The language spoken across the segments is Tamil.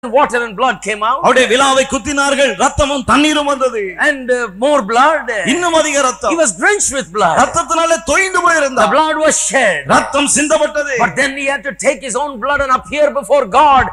water and blood came out. அவருடைய விலாவை குத்தினார்கள், ரத்தமும் தண்ணீரும் வந்தது. And more blood. இன்னும் அதிக ரத்தம். He was drenched with blood. ரத்தத்தினாலே தோய்ந்து போயிருந்தார். The blood was shed. ரத்தம் சிந்தப்பட்டது. But then he had to take his own blood and appear before God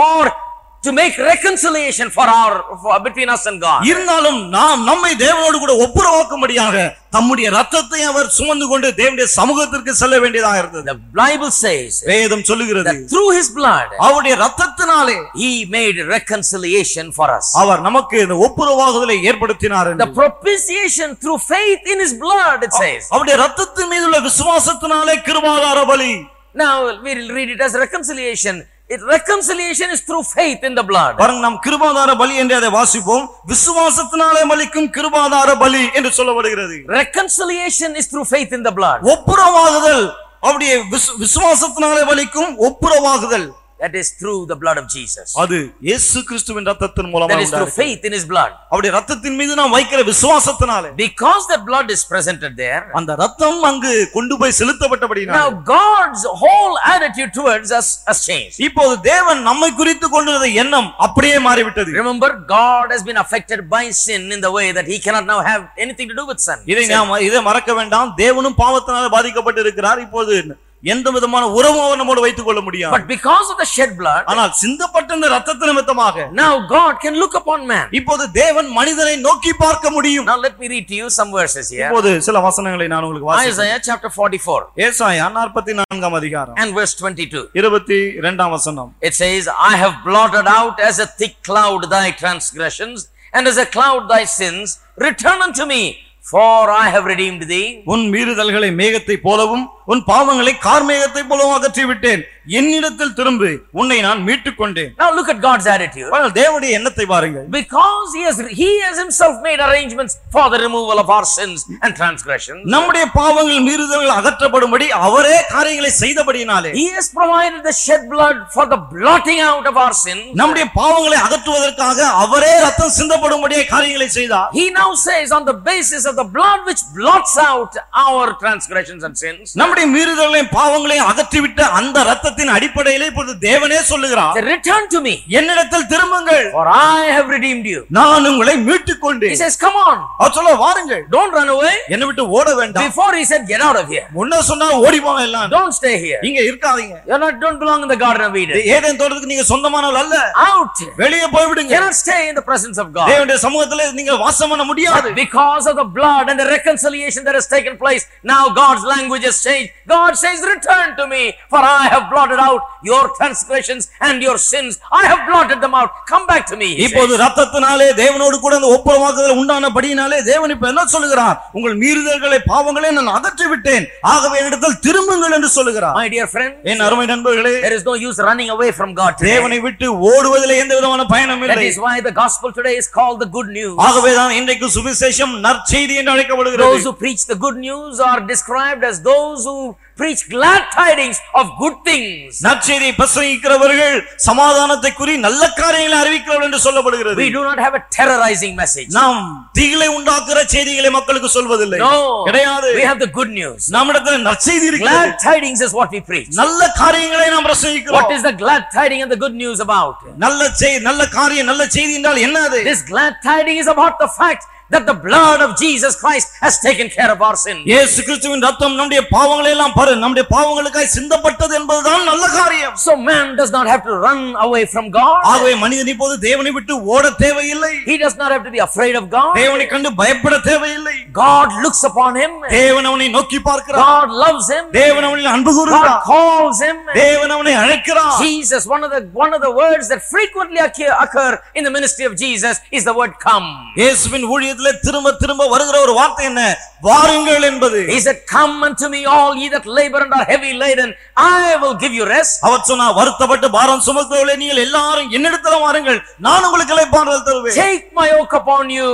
to make reconciliation between us and God. இருந்தாலும் நாம் நம்மை தேவனோடு கூட ஒப்புரவாக்கும்படியாக தம்முடைய ரத்தத்தை அவர் சுமந்து கொண்டு தேவனுடைய சமூகத்திற்கு செல்ல வேண்டியதாக இருந்தது. The Bible says, வேதம் சொல்லுகிறது, that through his blood, அவருடைய ரத்தத்தினாலே he made reconciliation for us. அவர் நமக்கு இந்த ஒப்புரவாகுதலை ஏற்படுத்தினார். The propitiation through faith in his blood, it says. அவருடைய ரத்தத்தின் மீதுள்ள விசுவாசத்தினாலே கிருபாதார பலி. Now we will read it as reconciliation. Reconciliation is through faith in the blood. பாருங்க, நாம் கிருபாதார பலி என்று அதை வாசிப்போம். விசுவாசத்தினாலே பலிக்கும் கிருபாதார பலி என்று சொல்லப்படுகிறது. Reconciliation is through faith in the blood. ஒப்புரவாகுதல் அவருடைய விசுவாசத்தினாலே பலிக்கும் ஒப்புரவாகுதல். That is through the blood of Jesus. அது இயேசு கிறிஸ்துவின் இரத்தத்தின் மூலமாக That is through faith in his blood. அவருடைய இரத்தத்தின் மீது நாம் வைக்கிற விசுவாசத்தினாலே. Because the blood is presented there, அந்த இரத்தம் அங்கு கொண்டு போய் செலுத்தப்பட்டபடியால் now God's whole attitude towards us has changed. இப்போது தேவன் நம்மை குறித்து கொண்டிருந்த எண்ணம் அப்படியே மாறிவிட்டது. Remember, God has been affected by sin in the way that he cannot now have anything to do with sin. இதை மறக்க வேண்டாம். தேவனும் பாவத்தினால் பாதிக்கப்பட்டு இருக்கிறார். இப்போது எந்த விதமான உறவும் நம்மோடு வைத்துக் கொள்ள முடியாது. But because of the shed blood, ஆனால் சிந்தப்பட்ட இந்த இரத்தத்தின் நிமித்தமாக now God can look upon man. இப்போது தேவன் மனிதனை நோக்கி பார்க்க முடியும். Now let me read to you some verses here. இப்போது சில வசனங்களை நான் உங்களுக்கு வாசிக்கிறேன். Isaiah chapter 44. ஏசாயா 44ஆம் அதிகாரம் and verse 22. 22ஆம் வசனம். It says, I have blotted out as a thick cloud thy transgressions, and as a cloud thy sins. Return unto me, for I have redeemed thee. உன் மீறுதல்களை மேகத்தை போலவும் உன் பாவங்களை கார்மேகத்தை போலவும் அகற்றி விட்டேன். என்னிடத்தில் திரும்பு, உன்னை நான் மீட்டுக் கொண்டேன். Now look at God's attitude. தேவனுடைய எண்ணத்தை பாருங்கள். Because he has himself made arrangements for the removal of our sins and transgressions. நம்முடைய பாவங்கள் மீறுதல்கள் அகற்றப்படும்படி அவரே காரியங்களை செய்தபடியினாலே he has provided the shed blood for the blotting out of our sins. நம்முடைய பாவங்களை அகற்றுவதற்காக அவரே ரத்தம் சிந்தப்படும்படியே காரியங்களை செய்தார். He now says, on the basis of the blood which blots out our transgressions and sins, நம்முடைய மீறுதல்களையும் பாவங்களையும் அகற்றிவிட்ட அந்த ரத்தத்தின் அடிப்படையிலே இப்போது தேவனே சொல்லுகிறார், return to me, என்னிடத்தில் திரும்புங்கள், for I have redeemed you. நான் உங்களை மீட்டுக் கொண்டேன். He says, come on, அவர் சொல்ல வாருங்கள், don't run away. என்னை விட்டு ஓட வேண்டாம். Before he said, get out of here. முன்ன சொன்னா ஓடி போங்க எல்லாம். Don't stay here. இங்க இருக்காதீங்க. Don't belong in the garden of Eden. Eden தோட்டத்துக்கு நீங்க சொந்தமானவர்கள் அல்ல. Out. வெளியே போய் விடுங்க. Cannot stay in the presence of God. தேவனுடைய சமூகத்திலே நீங்க வாசம் பண்ண முடியாது. Because of the blood and the reconciliation that has taken place, now God's language has changed. God says, return to me, for I have blotted out your transgressions and your sins. I have blotted them out. Come back to me. இப்போது ரத்தத்தினாலே தேவனோடு கூட அந்த ஒப்புரவாக்குதல் உண்டானபடியினாலே தேவன் இப்ப என்ன சொல்லுகிறார்? உங்கள் மீறுதல்களை பாவங்களை நான் அகற்றி விட்டேன், ஆகவே என்னிடத்தில் திரும்புங்கள் என்று சொல்லுகிறார். My dear friend, என் அருமை நண்பர்களே, there is no use running away from God today. தேவனை விட்டு ஓடுவதிலே எந்த விதமான பயனும் இல்லை. That is why the gospel today is called the good news. ஆகவே தான் இன்றைக்கு சுவிசேஷம் நற்செய்தி என்று அழைக்கப்படுகிறது. Those who preach the good news are described as those who preach glad tidings of good things. நற்செய்தியை பிரசங்கிக்கிறவர்கள் சமாதானத்தை குறி நல்ல காரியங்களை அறிவிக்கிறவர்கள் என்று சொல்லப்படுகிறது. We do not have a terrorizing message. நாம் திகிலை உண்டாக்குற செய்திகளை மக்களுக்கு சொல்வதில்லை. No, கிடையாது. we have the good news. நம்மிடத்தில் நற்செய்தி இருக்கிறது. Glad tidings is what we preach. நல்ல காரியங்களை நாம் பிரசங்கிக்கிறோம். What is the glad tiding and the good news about? நல்ல காரியம் நல்ல செய்தி என்றால் என்ன அது? This glad tiding is about the fact that the blood of Jesus Christ has taken care of our sin. இயேசு கிறிஸ்துவின் ரத்தம் நம்முடைய பாவங்களை எல்லாம் நம்முடைய பாவங்களுக்காய் சிந்தப்பட்டது என்பதுதான் நல்ல காரியம். So man does not have to run away from God. ஆகவே மனிதன் இப்போது தேவனை விட்டு ஓட தேவையில்லை. He does not have to be afraid of God. தேவனை கண்டு பயப்பட தேவையில்லை. God looks upon him. தேவன் அவனை நோக்கி பார்க்கிறார். God loves him. தேவன் அவனில் அன்பு கூறுகிறார். God calls him. தேவன் அவனை அழைக்கிறார். Jesus, one of the words that frequently occur in the ministry of Jesus is the word come. இயேசுவின் ஊழியத்திலே திரும்ப திரும்ப வருகிற ஒரு வார்த்தை என்ன? வாருங்கள் என்பது. He said, come unto me all ye that labor and are heavy laden, I will give you rest. அவர் சொன்னார், வருத்தப்பட்டு பாரம் சுமக்கிறவர்களே நீங்கள் எல்லாரும் என்னிடத்தில் வாருங்கள், நான் உங்களுக்கு இளைப்பாறுதல் தருவேன். Take my yoke upon you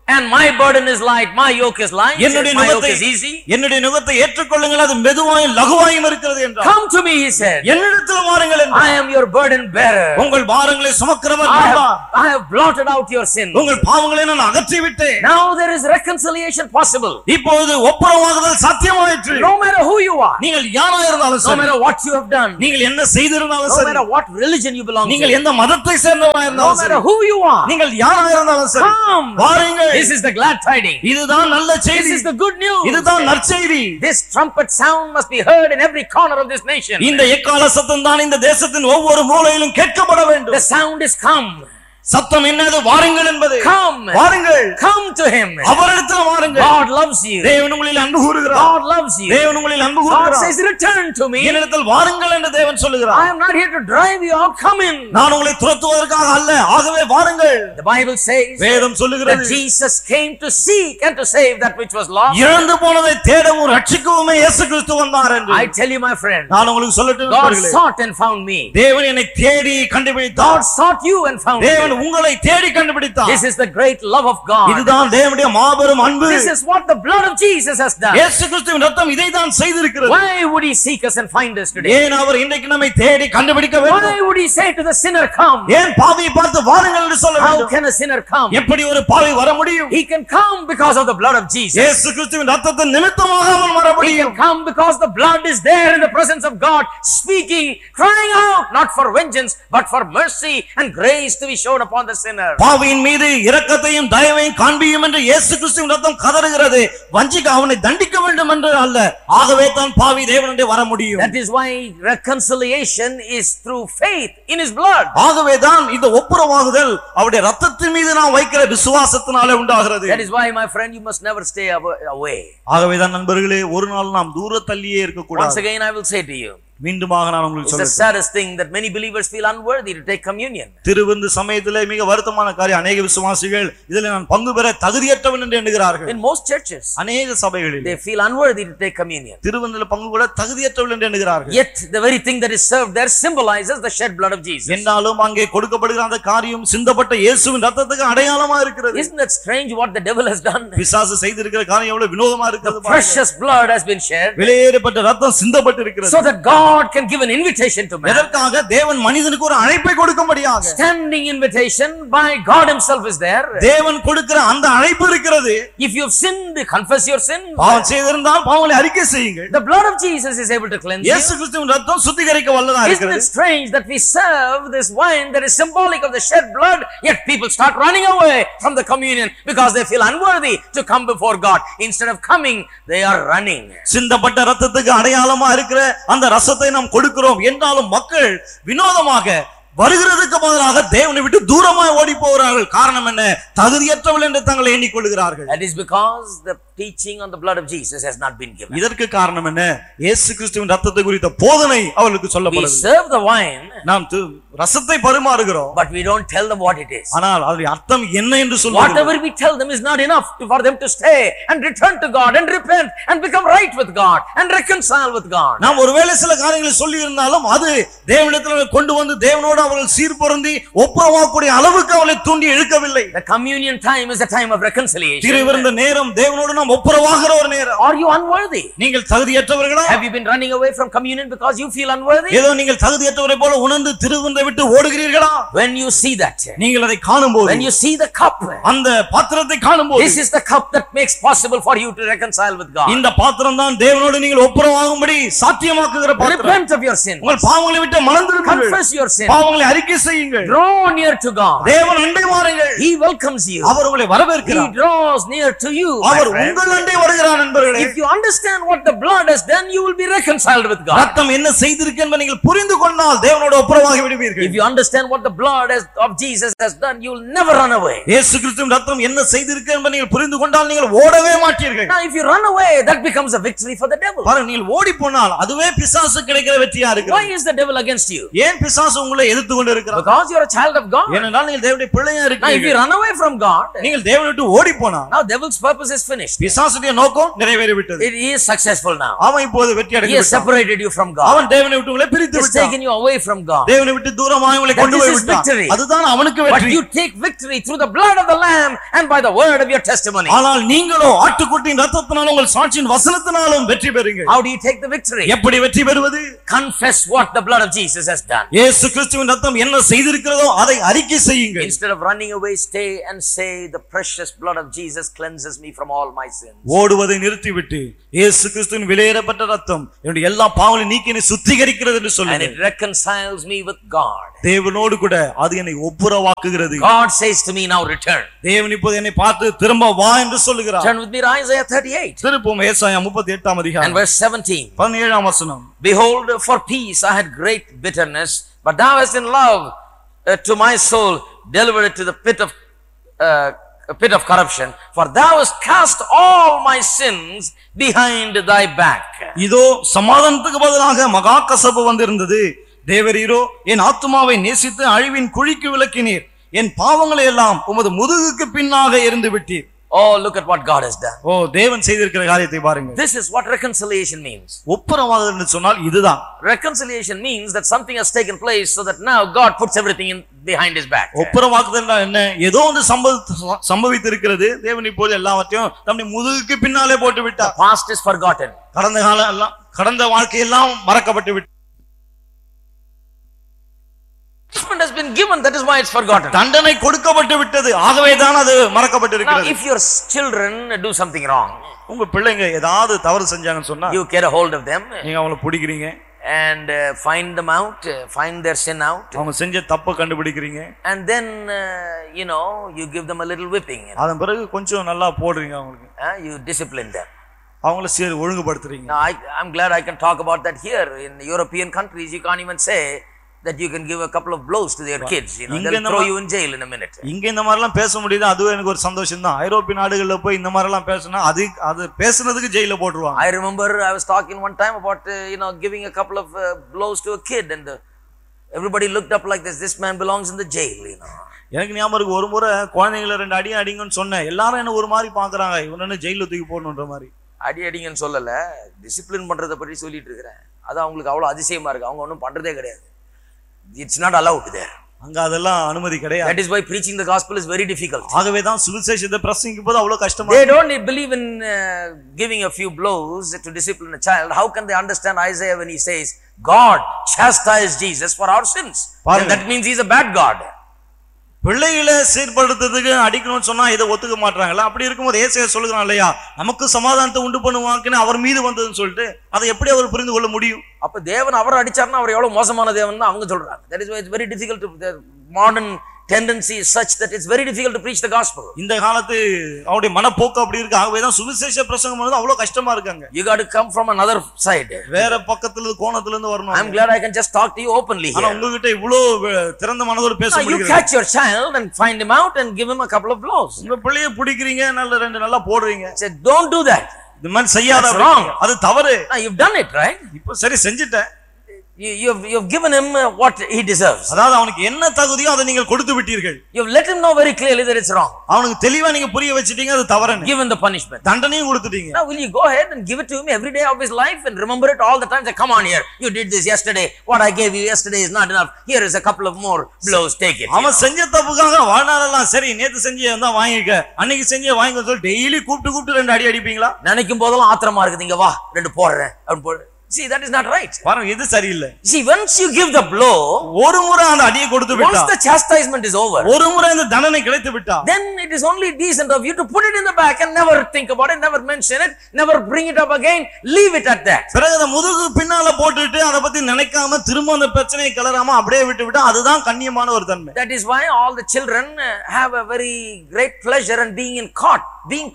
and my burden is light, my yoke is light, my yoke is easy. என்னுடைய நுகத்தை ஏற்றுக்கொள்ளுங்கள், அது மெதுவாயும் லகுவாயும் இருக்கிறது என்றார். Come to me, he said. என்னிடத்தில் வாருங்கள் என்றார். I am your burden bearer. உங்கள் பாரங்களை சுமக்கிறவர் நான். I have blotted out your sins. உங்கள் பாவங்களை நான் அகற்றி விட்டேன். Now there is reconciliation possible. இப்பொழுது ஒப்புரவாகுதல் சாத்தியமாயிற்று. No matter who you are, நீங்கள் யாரா இருந்தாலும் சரி, no matter what you have done, நீங்கள் என்ன செய்திருந்தாலும் சரி, no matter what religion you belong to, நீங்கள் எந்த மதத்தை சேர்ந்தவராக இருந்தாலும் no சரி, matter who you are, நீங்கள் யாரா இருந்தாலும் சரி, வாருங்கள். This is the glad tidings. இதுதான் நல்ல செய்தி. This is the good news. இதுதான் நற்செய்தி. This trumpet sound must be heard in every corner of this nation. இந்த எக்கால சத்தம் தான் இந்த தேசத்தின் ஒவ்வொரு மூலையிலும் கேட்கப்பட வேண்டும். The sound is come. சத்தம் என்னது? வாருங்கள் என்பது. Come. வாருங்கள். Come to him. அவரிடத்தில் வாருங்கள். God loves you. தேவன் உங்களில் அன்பு கூறுகிறார். God loves you. தேவன் உங்களில் அன்பு கூறுகிறார். God says return to me. என்னிடத்தில் வாருங்கள் என்று தேவன் சொல்லுகிறார். I am not here to drive you out. Come in. நான் உங்களை துரத்துவதற்காக அல்ல, ஆகவே வாருங்கள். The Bible says வேதம் சொல்லுகிறது that Jesus came to seek and to save that which was lost. இழந்து போனதை தேடவும் ரட்சிக்கவுமே இயேசு கிறிஸ்து வந்தார் என்று. I tell you my friend, நான் உங்களுக்கு சொல்லட்டும், God sought and found me. தேவன் என்னை தேடி கண்டுபிடித்தார். God sought you and found me. தேவன் உங்களை தேடி கண்டுபிடித்தார். This is the great love of God. இதுதான் தேவனுடைய மாபெரும் அன்பு. This is what the blood of Jesus has done. இயேசு கிறிஸ்துவின் இரத்தம் இதை தான் செய்திருக்கிறது. Why would he seek us and find us today? ஏன் அவர் இன்றைக்கு நம்மை தேடி கண்டுபிடிக்க வேண்டும்? Why would he say to the sinner come? ஏன் பாவியை பார்த்து வாருங்கள் என்று சொல்ல வேண்டும்? How can a sinner come? எப்படி ஒரு பாவி வர முடியும்? He can come because of the blood of Jesus. இயேசு கிறிஸ்துவின் இரத்தத்தின் நிமித்தமாக அவன் வர He முடியும். can come because the blood is there in the presence of God, speaking, crying out, not for vengeance, but for mercy and grace to be shown upon the sinner. பாவியின் மீது இரக்கத்தையும் தயவையும் காண்பியும் என்று இயேசு கிறிஸ்துவின் இரத்தம் கதறுகிறது. வஞ்சிக்க அவனை தண்டிக்க வேண்டும் என்று அல்ல, ஆகவே தான் பாவி தேவனுடைய வர முடியும். That is why reconciliation is through faith in his blood. ஆகவே தான் இந்த ஒப்புரவாகுதல் அவருடைய இரத்தத்தின் மீது நாம் வைக்கிற விசுவாசத்தினாலே உண்டாகிறது. That is why, my friend, you must never stay away. ஆகவே தான் நண்பர்களே, ஒரு நாள் நாம் தூர தள்ளியே இருக்க கூடாது. Once again I will say to you, மீண்டுமாக நான் உங்களுக்கு it's the saddest thing that many believers feel unworthy to take communion. திருவிருந்து சமயத்திலே மிக வருத்தமான காரியம், அநேக விசுவாசிகள் இதிலே நான் பங்கு பெற தகுதியற்றவன் என்று எண்ணுகிறார்கள். In most churches, அநேக சபைகளில் they feel unworthy to take communion. திருவிருந்தில் பங்கு கொள்ள தகுதியற்றவன் என்று எண்ணுகிறார்கள். Yet the very thing that is served there symbolizes the shed blood of Jesus. என்னாலும் அங்கே கொடுக்கப்படுகிற அந்த காரியம் சிந்தப்பட்ட இயேசுவின் இரத்தத்துக்கு அடையாளமா இருக்கிறது. Isn't that strange what the devil has done? பிசாசு செய்திருக்கிற காரியம் எவ்வளவு வினோதமா இருக்கிறது. The precious blood has been shed, விலையேறப்பட்ட இரத்தம் சிந்தப்பட்டு இருக்கிறது. so that God can give an invitation to man. எதற்காக? தேவன் மனிதனுக்கு ஒரு அழைப்பை கொடுக்கும்படியாக. Standing invitation by God himself is there. தேவன் கொடுக்கிற அந்த அழைப்பு இருக்கிறது. If you have sinned, confess your sin. பாவம் செய்திருந்தால் பாவங்களை அறிக்கை செய்யுங்கள். The blood of Jesus is able to cleanse you. இயேசு கிறிஸ்துவின் இரத்தம் சுத்திகரிக்க வல்லதா Isn't இருக்கிறது. it strange that we serve this wine that is symbolic of the shed blood, yet people start running away from the communion because they feel unworthy to come before God. Instead of coming, they are running. சிந்தப்பட்ட இரத்தத்துக்கு அடையாளமா இருக்கிற அந்த ரசத்தை நாம் கொடுக்கிறோம் என்றாலும் மக்கள் வினோதமாக வருகிறதுக்கு பதிலாக தேவனை விட்டு தூரமாய் ஓடி போகிறார்கள். காரணம் என்ன? தகுதியற்றவர்கள் என்று தங்களை எண்ணிக்கொள்கிறார்கள். That is because the teaching on the blood of Jesus has not been given. இதற்கு காரணம் என்ன? இயேசு கிறிஸ்துவின் இரத்தத்தை குறித்த போதனை அவர்களுக்கு We சொல்லப்படவில்லை. serve the wine, நாம் ரசத்தை பரிமாறுகிறோம், but we don't tell them what it is. ஆனால் அதனுடைய அர்த்தம் என்ன என்று சொல்லுவோம். Whatever we tell them is not enough for them to stay and return to God and repent and become right with God and reconcile with God. நாம் ஒருவேளை சில காரியங்களை சொல்லி இருந்தாலும் அது தேவனிடத்தில் கொண்டு வந்து தேவனோடு அவர்கள் சீர்பொருந்தி ஒப்புரவாகக்கூடிய அளவுக்கு அவளை தூண்டி இழுக்கவில்லை. The communion time is a time of reconciliation. திருவிருந்த நேரம் தேவனோடு நாம் ஒப்புரவாகிற ஒரு நேரம். Are you unworthy? நீங்கள் தகுதியற்றவர்களா? Have you been running away from communion because you feel unworthy? ஏதோ நீங்கள் தகுதியற்றவரை போல உணர்ந்து திருவிருந்தை விட்டு ஓடுகிறீர்களா? When you see that, நீங்கள் அதை காணும்போது, when you see the cup, அந்த பாத்திரத்தை காணும்போது, this is the cup that makes possible for you to reconcile with God. இந்த பாத்திரம் தான் தேவனோடு நீங்கள் ஒப்புரவாகும்படி சாத்தியமாக்குகிற பாத்திரம். Repent of your sins. உங்கள் பாவங்களை விட்டு மனம் திரும்புங்கள். Confess your sin. பாவங்களை அறிக்கை செய்யுங்கள். Draw near to God. தேவன் அண்டை வாருங்கள். He welcomes you. அவர் உங்களை வரவேற்கிறார். He draws near to you. அவர் உங்கள் அண்டை வருகிறார் நண்பர்களே. If you understand what the blood has done, you will be reconciled with God. ரத்தம் என்ன செய்திருக்கு என்பதை நீங்கள் புரிந்து கொண்டால் தேவனோடு ஒப்புரவாகி விடுவீர்கள். If you understand what the blood of Jesus has done, you will never run away. இயேசு கிறிஸ்துவின் ரத்தம் என்ன செய்திருக்கு என்பதை நீங்கள் புரிந்து கொண்டால் நீங்கள் ஓடவே மாட்டீர்கள். Now if you run away, that becomes a victory for the devil. பாருங்க, நீங்கள் ஓடி போனால் அதுவே பிசாசு கிடைக்கிற வெற்றியா இருக்கு. Why is the devil against you? ஏன் பிசாசு உங்களை எதிர்த்து கொண்டு இருக்கிறார்? Because you are a child of God. ஏனென்றால் நீங்கள் தேவனுடைய பிள்ளையா Now if you இருக்கீங்க. run away from God, நீங்கள் தேவனை விட்டு ஓடி போனால் now devil's purpose is finished. பிசாசுடைய நோக்கம் நிறைவேறிவிட்டது. It is successful now. அவன் இப்போது வெற்றி He அடைந்து has separated you from God. அவன் தேவனை விட்டு உங்களை பிரித்து He has விட்டான். taken you away from God. தேவனை விட்டு தூரமாக உங்களை கொண்டு போய் விட்டான். victory. அதுதான் அவனுக்கு But வெற்றி. you take victory through the blood of the Lamb and by the word of your testimony. ஆனால் நீங்களோ ஆட்டுக்குட்டியின் இரத்தத்தினாலும் உங்கள் சாட்சியின் வசனத்தினாலும் வெற்றி பெறுங்கள். How do you take the victory? எப்படி வெற்றி பெறுவது? Confess what the blood of Jesus has done. இயேசு கிறிஸ்துவின் இரத்தம் என்ன செய்திருக்கிறதோ அதை அறிக்கை செய்யுங்கள். Instead of running away, stay and say the precious blood of Jesus cleanses me from all my sins. ஓடுவதை நிறுத்திவிட்டு இயேசு கிறிஸ்துவின் விலையேறப்பட்ட இரத்தம் என்னுடைய எல்லா பாவங்களையும் நீக்கி என்னை சுத்திகரிக்கிறது என்று சொல்லுங்கள். And it reconciles me with God. தேவனோடு கூட அது என்னை ஒப்புரவாக்குகிறது. God says to me, now return. தேவன் இப்போது என்னை பார்த்து திரும்ப வா என்று சொல்லுகிறார். Turn with me to Isaiah 38. திருப்பும் ஏசாயா 38ஆம் அதிகாரம் And verse 17. 17ஆம் வசனம். Behold, for peace I had great bitterness, but thou hast in love to my soul delivered it to the pit of corruption, for thou hast cast all my sins behind thy back. இதோ சமாதானத்துக்கு பதிலாக மகா கசப்பு வந்திருந்தது. தேவரீரோ என் ஆத்துமாவை நேசித்து அழிவின் குழிக்கு விலக்கினீர். என் பாவங்களை எல்லாம் உமது முதுகுக்கு பின்னாக எறிந்து விட்டீர். Oh, look at what God has done. ஓ, தேவன் செய்திருக்கிற காரியத்தை பாருங்க. This is what reconciliation means. ஒப்புரவாகுதல் என்று சொன்னால் இதுதான். Reconciliation means that something has taken place so that now God puts everything in behind his back. ஒப்புரவாகுதல் என்ன? ஏதோ ஒன்று சம்பவித்திருக்கிறது. தேவன் இப்போது எல்லாவற்றையும் தம்முடைய முதுகுக்கு பின்னாலே போட்டு விட்டார். Past is forgotten. கடந்த வாழ்க்கை எல்லாம் மறக்கப்பட்டு விட்டது. Punishment has been given, that is why it's forgotten. தண்டனை கொடுக்கப்பட்டு விட்டது, ஆகவே தான் அது மறக்கப்பட்டு Now இருக்கிறது. if your children do something wrong, உங்க பிள்ளைங்க ஏதாவது தவறு செஞ்சாங்கன்னு சொன்னா you get a hold of them நீங்க அவங்கள பிடிக்கிறீங்க and find them out, find their sin out, அவங்க செஞ்ச தப்பை கண்டுபிடிக்கிறீங்க. and then you give them a little whipping. அதன் பிறகு கொஞ்சம் நல்லா போடுறீங்க அவங்களுக்கு. You discipline them. அவங்கள சரி ஒழுங்குபடுத்துறீங்க. Now I'm glad I can talk about that here. In European countries you can't even say that you can give a couple of blows to their kids. They'll throw you in jail in a minute. இங்க இந்த மாதிரி எல்லாம் பேச முடியுது, அதுவே எனக்கு ஒரு சந்தோஷம் தான். ஐரோப்பிய நாடுகள்ல போய் இந்த மாதிரி எல்லாம் பேசினா அது பேசுனதுக்கு ஜெயில போட்டுருவாங்க. I remember I was talking one time about giving a couple of blows to a kid, and everybody looked up like this man belongs in the jail. எனக்கு ஞாபகம் இருக்கு, ஒரு முறை குழந்தைங்களை 2 அடி அடிங்கன்னு சொன்னேன். எல்லாரும் என்ன ஒரு மாதிரி பாக்குறாங்க, இவனு ஜெயில தூக்கி போடணுன்ற மாதிரி. அடிங்கன்னு சொல்லல, டிசிப்ளின் பண்றதை பற்றி சொல்லிட்டு இருக்கிறேன். அது அவங்களுக்கு அவ்வளவு அதிசயமா இருக்கு. அவங்க ஒன்றும் பண்றதே கிடையாது. It's not allowed there. அங்க அதெல்லாம் அனுமதி கிடையாது. That is why preaching the gospel is very difficult. ஆகவே தான் சுவிசேஷத்தை பிரசங்கிப்பது அவ்வளவு கஷ்டமா. They don't believe in giving a few blows to discipline a child. How can they understand Isaiah when he says God chastised Jesus for our sins? That means he's a bad God. பிள்ளைகளை சீர்படுத்துறதுக்கு அடிக்கணும்னு சொன்னா இதை ஒத்துக்க மாட்டாங்களா? அப்படி இருக்கும்போது ஏசாயா சொல்லுகிறான் இல்லையா, நமக்கு சமாதானத்தை உண்டு பண்ணுவாங்கன்னு அவர் மீது வந்ததுன்னு சொல்லிட்டு அதை எப்படி அவர் புரிந்து கொள்ள முடியும்? அப்ப தேவன் அவர் அடிச்சார்னா அவர் எவ்வளவு மோசமான தேவன் தான் அவங்க சொல்றாங்க. That is why it's very difficult to the modern tendency is such that it's very difficult to preach the gospel. இந்த காலத்து அவருடைய மனப்போக்கு அப்படி இருக்கு. ஆகவே தான் சுவிசேஷ பிரசங்கம் பண்ணது அவ்வளவு கஷ்டமா இருக்காங்க. You got to come from another side. வேற பக்கத்துல கோணத்துல இருந்து வரணும். I'm glad I can just talk to you openly here. ஆனா உங்ககிட்ட இவ்வளவு திறந்த மனதோட பேச முடியுது. You catch your child and find him out and give him a couple of blows. உங்க பிள்ளையை பிடிக்கிறீங்க, நல்ல 2 நல்லா போடுறீங்க. Say don't do that. இந்த மாதிரி செய்யாத. அது தவறு. Now you've done it, right? இப்போ சரி செஞ்சிட்டேன். You've given him what he deserves. அதாவது அவனுக்கு என்ன தகுதியோ அதை நீங்கள் கொடுத்து விட்டீர்கள். You've let him know very clearly that it's wrong. அவனுக்கு தெளிவா நீங்க புரிய வச்சிட்டீங்க அது தவறுன்னு. Given the punishment. தண்டனையும் கொடுத்துட்டீங்க. Now will you go ahead and give it to him every day of his life and remember it all the time? Say, come on here, you did this yesterday. What I gave you yesterday is not enough. Here is a couple of more blows, take it. அவன் செஞ்ச தப்புக்காக வாழ்நாளெல்லாம் சரி நேத்து செஞ்சே தான் வாங்கிக்க, அன்னைக்கு செஞ்சே வாங்கிக்க சொல்லி டெய்லி கூப்பிட்டு 2 அடி அடிப்பீங்களா? நினைக்கும் போதெல்லாம் ஆத்திரமா இருக்குது, இங்க வா 2 போடுறேன் அப்படி போடு. See, that is not right. பாருங்க, இது சரியில்லை. See, once you give the blow, ஒரு முறை அந்த அடியை கொடுத்து விட்டா, once the chastisement is over, ஒரு முறை இந்த தண்டனை கிடைத்து விட்டா, then it is only decent of you to put it in the back and never think about it, never mention it, never bring it up again, leave it at that. பிறகு அந்த முதுகு பின்னால போட்டுட்டு அதை பத்தி நினைக்காம திரும்ப அந்த பிரச்சனையை கலராம அப்படியே விட்டுவிட்டா அதுதான் கண்ணியமான ஒரு தன்மை. That is why all the children have a very great pleasure in being caught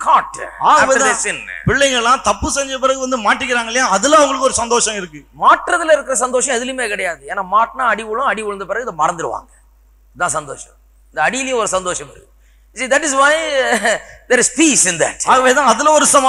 after they sin. பிள்ளைங்க எல்லாம் தப்பு செஞ்ச பிறகு வந்து மாட்டிக்கிறாங்க இல்லையா, அதுல அவங்களுக்கு ஒரு சந்தோஷம் இருக்கு. மாற்றத்துல இருக்கிற சந்தோஷம் எதுலயுமே கிடையாது. ஏன்னா மாட்டினா அடி விழுந்த பிறகு இதை மறந்துடுவாங்க. இதான் சந்தோஷம். இந்த அடியிலயும் ஒரு சந்தோஷம் இருக்கு. See, that is why there is peace in that. ஆகவே தான் அதுல ஒரு சமாதானம்.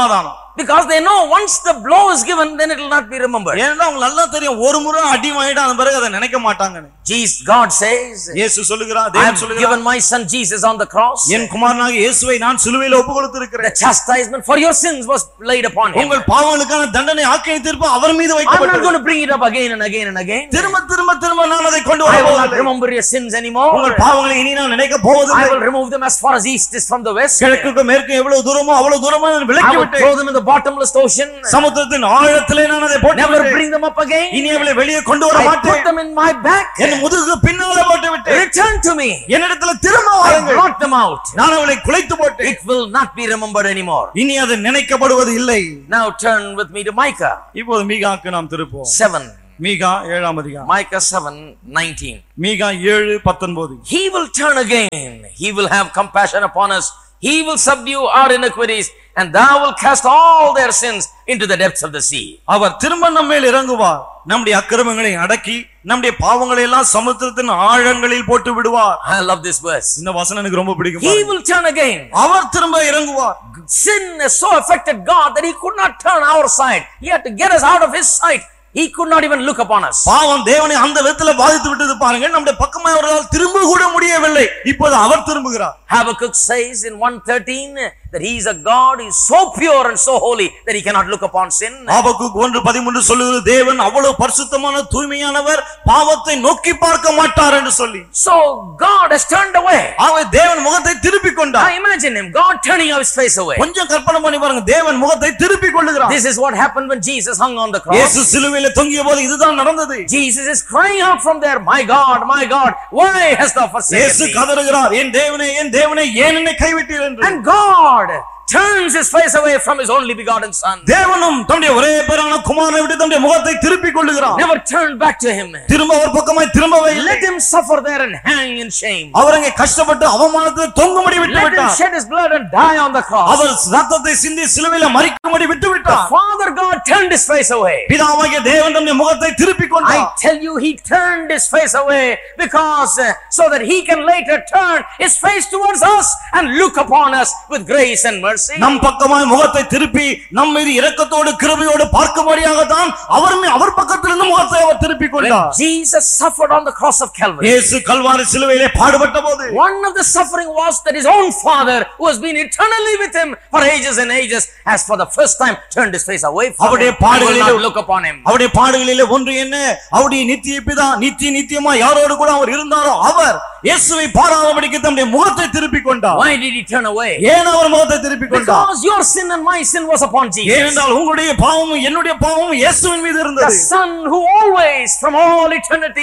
Because they know once the blow is given, then it will not be remembered. ஏன்னா அவங்க நல்லா தெரியும் ஒரு முறை அடி வாங்கிட்டா அந்த பிறகு அதை நினைக்க மாட்டாங்கன்னு. God says, இயேசு சொல்லுகிறார், I தேவன் have சொல்லுகிறார், given my son Jesus on the cross. என் குமாரனாகிய இயேசுவை நான் சிலுவையில் ஒப்புக்கொடுத்திருக்கிறேன். The chastisement for your sins was laid upon him. உங்கள் பாவங்களுக்கான தண்டனை ஆக்கினை தீர்ப்பு அவர் மீது I'm வைக்கப்பட்டது. not going to bring it up again and again and again. திரும்ப நான் அதை கொண்டு I will not வரப்போவதில்லை. remember your sins anymore. உங்கள் பாவங்களை இனி நான் நினைக்க I போவதில்லை. will remove them as far as east is from the west. கிழக்குக்கு மேற்கு எவ்வளவு தூரமோ அவ்வளவு தூரமா நான் I விலக்கி will விட்டேன். throw them in the bottomless ocean. சமுத்திரத்தின் ஆழத்திலே நான் அதை போட்டு Never விட்டேன். bring them up again. இனி அவளை வெளியே கொண்டு வர I put மாட்டேன். them in my back. என் முதுகுக்கு பின்னால போட்டு விட்டேன். Return to me. என்னிடத்துல திரும்ப I வாருங்கள். brought them out. நான் அவளை குலைத்து போட்டேன். It will not be remembered anymore. இனி அது நினைக்கப்படுவது இல்லை. Now turn with me to Micah இப்போது மீகாக்கு நாம் திருப்போம். 7. மீகா 7ஆம் அதிகாரம். Micah 7:19. Micah 7:19. He will turn again. He will have compassion upon us. He will subdue our iniquities, and thou will cast all their sins into the depths of the sea. அவர் திரும்ப நம்மேல் இறங்குவார், நம்முடைய அக்கிரமங்களை அடக்கி நம்முடைய பாவங்களை எல்லாம் சமுத்திரத்தின் ஆழங்களில் போட்டு விடுவார். I love this verse. இந்த வசனம் எனக்கு ரொம்ப பிடிக்கும். He will turn again. அவர் திரும்ப இறங்குவார். Sin has so affected God that he could not turn our side. He had to get us out of his sight. He could not even look upon us. பாவம் தேவனை அந்த விதத்துல பாதித்து விட்டது பாருங்க. நம்முடைய பக்கமா அவரால் திரும்ப கூட முடியவில்லை. இப்போது அவர் திரும்புகிறார். Habakkuk says in 1:13 that he is a God, he is so pure and so holy that he cannot look upon sin. ஆபக்குக் 1:13 சொல்லுகிறது, தேவன் அவ்வளவு பரிசுத்தமான தூய்மையானவர், பாவத்தை நோக்கி பார்க்க மாட்டார் என்று சொல்லி. So God has turned away. அவர் தேவன் முகத்தை திருப்பிக் கொண்டார். Now imagine him, God turning his face away. கொஞ்சம் கற்பனை பண்ணி பாருங்க, தேவன் முகத்தை திருப்பிக் கொள்ளுகிறார். This is what happened when Jesus hung on the cross. இயேசு சிலுவையிலே தொங்கிய போது இதுதான் நடந்தது. Jesus is crying out from there, my God, why hast thou forsaken இயேசு me? கதறுகிறார், என் தேவனே ஏன் என்னை கைவிட்டீர் என்று. And God turns his face away from his only begotten son. தேவனும் தம்முடைய ஒரே பேரான குமாரனை விட்டு தம்முடைய முகத்தை திருப்பிக் கொள்ளுகிறார். Never turned back to him. திரும்ப அவர் பக்கமாய் திரும்பவே இல்லை. Let him suffer there and hang in shame. அவர் அங்கே கஷ்டப்பட்டு அவமானத்தில் தொங்கும்படி விட்டு Let him விட்டார். shed his blood and die on the cross. அவர் ரத்தத்தை சிந்தி சிலுவையிலே மரிக்கும்படி விட்டு விட்டார். Father God turned his face away. பிதாவாகிய தேவன் தம்முடைய முகத்தை திருப்பிக் கொண்டார். I tell you, he turned his face away because so that he can later turn his face towards us and look upon us with grace and mercy. நம் பக்கமாய் முகத்தை திருப்பி நம் மீது இரக்கத்தோடு கிருபையோடு பார்க்கும்படியாக தான் அவர் பக்கத்திலிருந்து முகத்தை அவர் திருப்பிக் கொண்டார். When Jesus suffered on the cross of Calvary, இயேசு கல்வாரி சிலுவையிலே பாடுபட்ட போது one of the suffering was that his own father, who has been eternally with him for ages and ages, has for the first time turned his face away from him. He will not look upon him. அவருடைய பாடுகளிலே ஒன்று என்ன, அவருடைய நித்திய பிதா நித்தியமா யாரோடு கூட அவர் இருந்தாரோ அவர் இயேசுவை பாராதபடிக்கு தம்முடைய முகத்தை திருப்பிக் கொண்டார். Why did he turn away? ஏன் அவர் முகத்தை திருப்பிக் கொண்டார்? Because your sin and my sin was upon Jesus. ஏனென்றால் உங்களுடைய பாவமும் என்னுடைய பாவமும் இயேசுவின் மீது இருந்தது. The son who always from all eternity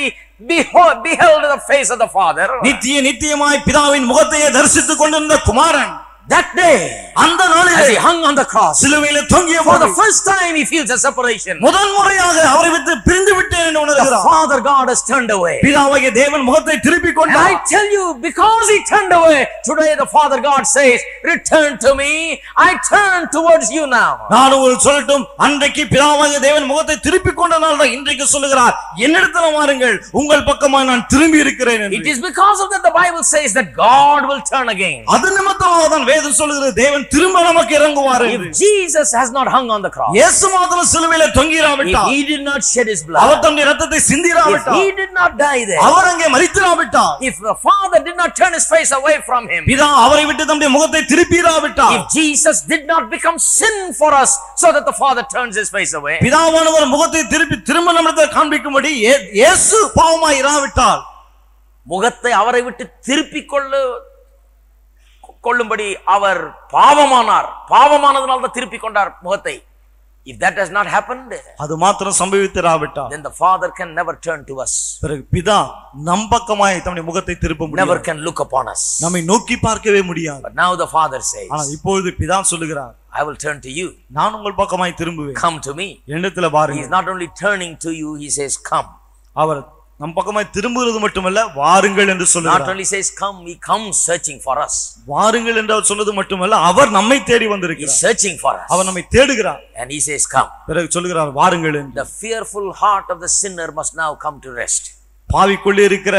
beheld the face of the Father. நித்தியமாய் பிதாவின் முகத்தையே தரிசித்துக் கொண்டிருந்த குமாரன் that day, அந்த நாளிலே as he hung on the cross, சிலுவையிலே தொங்கிய for போது the first time he feels a separation. முதல் முறையாக அவரை விட்டு பிரிந்து விட்டேன் என்று The உணர்கிறார். Father God has turned away. பிதாவாகிய தேவன் முகத்தை திருப்பிக் And கொண்டார். I tell you, because he turned away, today the Father God says, return to me, I turn towards you now. நான் உங்களுக்கு சொல்லட்டும், அன்றைக்கு பிதாவாகிய தேவன் முகத்தை திருப்பிக் கொண்டதால் தான் இன்றைக்கு சொல்லுகிறார், என்னிடத்தில் வாருங்கள், உங்கள் பக்கமாய் நான் திரும்பி இருக்கிறேன் என்று. It is because of that the Bible says that God will turn again. அது நிமித்தமாக தான் வேதம் சொல்லுகிறது, தேவன் திரும்ப நமக்கு இறங்குவார் என்று. If Jesus has not hung on the cross, இயேசு மாத்திரம் சிலுவையிலே தொங்கிராவிட்டார், if he did not shed his blood, அவர் தம்முடைய இரத்தத்தை if சிந்திராவிட்டார், he did not die there, அவர் அங்கே மரித்திராவிட்டார், if the Father did not turn his face away from him, பிதா அவரை விட்டு தம்முடைய முகத்தை திருப்பிராவிட்டார், if Jesus did not become sin for us so that the Father turns his face away, பிதாவானவர் முகத்தை திரும்ப நம்மிடத்தில் காண்பிக்கும்படி இயேசு பாவமாய் இராவிட்டால், முகத்தை அவரை விட்டு திருப்பிக் கொள்ளும்படி அவர் பாவமானதனால தான் திருப்பிக் கொண்டார் முகத்தை. If that has not happened, அது மாத்திரம் சம்பவித்திராவிட்டால், then the Father can never turn to us, பிறகு பிதா நம் பக்கமாய் தம்முடைய முகத்தை திருப்ப முடியாது, never can look upon us. நம்மை நோக்கி பார்க்கவே முடியாது. But now the Father says, ஆனால் இப்பொழுது பிதா சொல்லுகிறார், I will turn to you, நான் உங்கள் பக்கமாய் திரும்புவேன், come to me. என்னிடத்தில் He is வாருங்கள். not only turning to you, he says come. அவர் நம் பக்கமாய் திரும்புகிறது மட்டுமல்ல, வாருங்கள் என்று Not சொல்லுகிறார். only says come, he comes searching for us. வாருங்கள் என்று அவர் சொன்னது மட்டுமல்ல, அவர் நம்மை தேடி He is வந்திருக்கிறார், searching for us. அவர் நம்மை தேடுகிறார். And he says come. பிறகு சொல்லுகிறார், வாருங்கள் என்று. The fearful heart of the sinner must now come to rest. பாவிக்குள்ளே இருக்கிற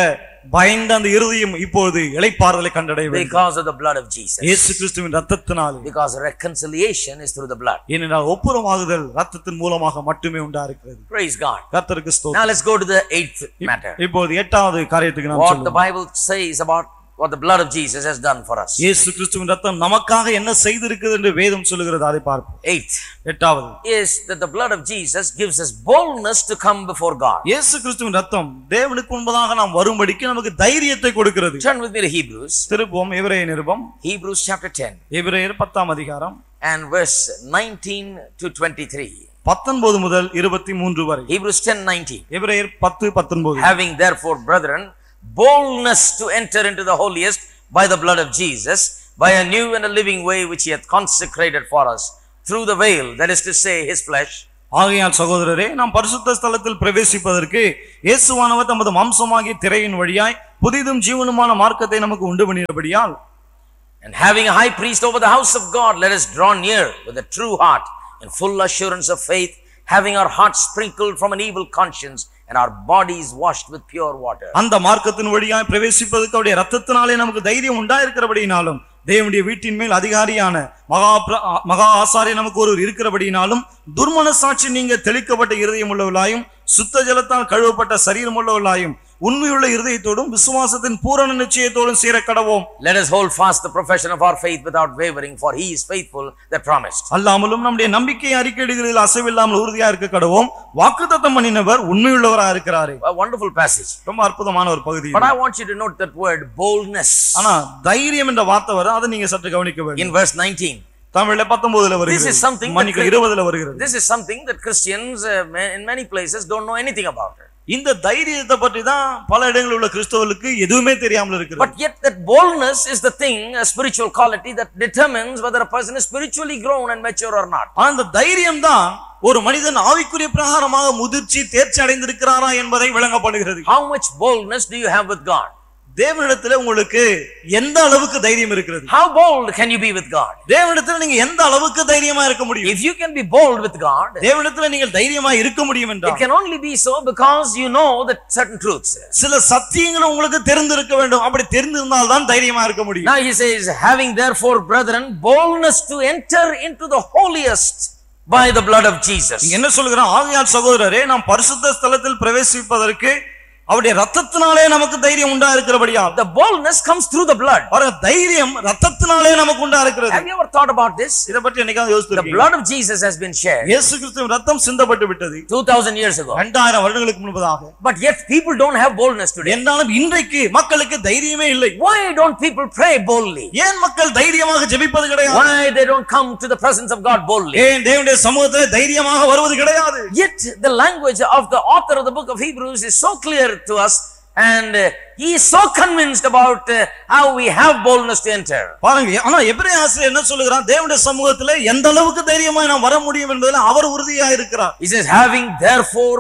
பயந்த அந்த இருதயம் இப்பொழுது இளைப்பாறுதலை கண்டடைய வேண்டும். Because of the blood of Jesus. இயேசு கிறிஸ்துவின் இரத்தத்தினாலே. Because reconciliation is through the blood. ஏனென்றால் ஒப்புரவாகுதல் இரத்தத்தின் மூலமாக மட்டுமே உண்டாகிறது. Praise God. கர்த்தருக்கு ஸ்தோத்திரம். Now let's go to the 8th matter. இப்போது 8வது காரியத்துக்கு நாம் What செல்வோம். the Bible says about what the blood of Jesus has done for us. இயேசு கிறிஸ்துவின் இரத்தம் நமக்காக என்ன செய்திருக்கிறது என்று வேதம் சொல்லுகிறது, அதை பார்ப்போம். 8வது is that the blood of Jesus gives us boldness to come before God. இயேசு கிறிஸ்துவின் இரத்தம் தேவனுக்கு முன்பதாக நாம் வரும்படிக்கு நமக்கு தைரியத்தை கொடுக்கிறது. Turn with me to Hebrews. திருப்போம் எபிரேய நிருபம். Hebrews chapter 10. எபிரேயர் 10ஆம் அதிகாரம் and verse 19 to 23. 19 முதல் 23 வரை. Hebrews 10:19. எபிரேயர் 10:19. Having therefore, brethren, boldness to enter into the holiest by the blood of Jesus, by a new and a living way which he hath consecrated for us through the veil, that is to say, his flesh. ஆகையால் சகோதரரே, நாம் பரிசுத்த ஸ்தலத்தில் பிரவேசிப்பதற்கு இயேசுவானவர் தமது மாம்சமாகிய திரையின் வழியாய் புதிதும் ஜீவனுமான மார்க்கத்தை நமக்கு உண்டு பண்ணினபடியால், and having a high priest over the house of God, let us draw near with a true heart in full assurance of faith, having our hearts sprinkled from an evil conscience and our bodies washed with pure water. அந்த மார்க்கத்தின் வழியாய் பிரவேசிப்பதற்கு அவருடைய இரத்தத்தினாலே நமக்கு தைரியம் உண்டாயிருக்கிறபடியினாலும், தேவனுடைய வீட்டின் மேல் அதிகாரியான மகா ஆசாரியர் நமக்கு ஒருவர் இருக்கிறபடியினாலும், துர்மனசாட்சி நீங்க தெளிக்கப்பட்ட இருதயம் உள்ளவர்களாயும் சுத்த ஜலத்தால் கழுவப்பட்ட சரீரம் உள்ளவர்களாயும் உண்மையுள்ள இருதயத்தோடும் விசுவாசத்தின் பூரண நிச்சயத்தோடும் சேர கடவோம். Let us hold fast the profession of our faith without wavering, for he is faithful that promised. அல்லாமலும் நம்முடைய நம்பிக்கை அறிக்கையிடுகளில் அசைவில்லாமல் உறுதியா இருக்க கடவோம். வாக்குத்தத்தம் பண்ணினவர் உண்மையுள்ளவராக இருக்கிறார். A wonderful passage. ரொம்ப அற்புதமான ஒரு பகுதி. But I want you to note that word boldness. ஆனா தைரியம் என்ற வார்த்தை வர, அதை நீங்க சற்று கவனிக்க வேண்டும். In verse 19. தமிழ்ல 19ல வருகிறது. This is something 20ல வருகிறது. This is something that Christians in many places don't know anything about it. இந்த தைரியத்தை பற்றி தான் பல இடங்களில் உள்ள கிறிஸ்தவர்களுக்கு எதுவுமே தெரியாமல் இருக்கிறது. But yet that boldness is the thing, a spiritual quality that determines whether a person is spiritually grown and mature or not. அந்த தைரியம் தான் ஒரு மனிதன் ஆவிக்குரிய பிரகாரமாக முதிர்ச்சி தேர்ச்சி அடைந்திருக்கிறாரா என்பதை விளங்கப்படுகிறது. How much boldness do you have with God? தேவனிடத்தில் உங்களுக்கு எந்த அளவுக்கு தைரியம் இருக்கிறது? How bold can you be with God? தேவனிடத்தில் நீங்க எந்த அளவுக்கு தைரியமா இருக்க முடியும்? If you can be bold with God, தேவனிடத்தில் நீங்கள் தைரியமா இருக்க முடியும் என்றால், it can only be so because you know that certain truths. சில சத்தியங்கள் உங்களுக்கு தெரிந்திருக்க வேண்டும். அப்படி தெரிந்திருந்தால் தான் தைரியமா இருக்க முடியும். Now he says, having therefore, brethren, boldness to enter into the holiest by the blood of Jesus. என்ன சொல்கிறான்? ஆகையால் சகோதரரே, நாம் பரிசுத்த ஸ்தலத்தில் பிரவேசிப்பதற்கு அவருடைய இரத்தத்தினாலே நமக்கு தைரியம் உண்டா இருக்கிறபடியா. The boldness comes through the blood. பாருங்க, தைரியம் இரத்தத்தினாலே நமக்கு உண்டா இருக்கிறது. Have you ever thought about this? இத பற்றி என்னைக்காவது யோசிச்சிருக்கீங்களா? The blood of Jesus has been shed. இயேசு கிறிஸ்துவின் இரத்தம் சிந்தப்பட்டு விட்டது 2000 years ago. 2000 வருடங்களுக்கு முன்பதாக. But yet people don't have boldness today. என்றாலும் இன்றைக்கு மக்களுக்கு தைரியமே இல்லை. Why don't people pray boldly? ஏன் மக்கள் தைரியமாக ஜெபிப்பது கிடையாது? Why they don't come to the presence of God boldly? ஏன் தேவனுடைய சமூகத்தில் தைரியமாக வருவது கிடையாது? Yet the language of the author of the book of Hebrews is so clear to us, and he is so convinced about how we have boldness to enter. பாருங்க, ஆனா எபிரேய ஆசிரியர் என்ன சொல்லுகிறார்? தேவனுடைய சமூகத்திலே எந்த அளவுக்கு தைரியமா நாம் வர முடியும் என்பதில் அவர் உறுதியாக இருக்கிறார். He says, having therefore,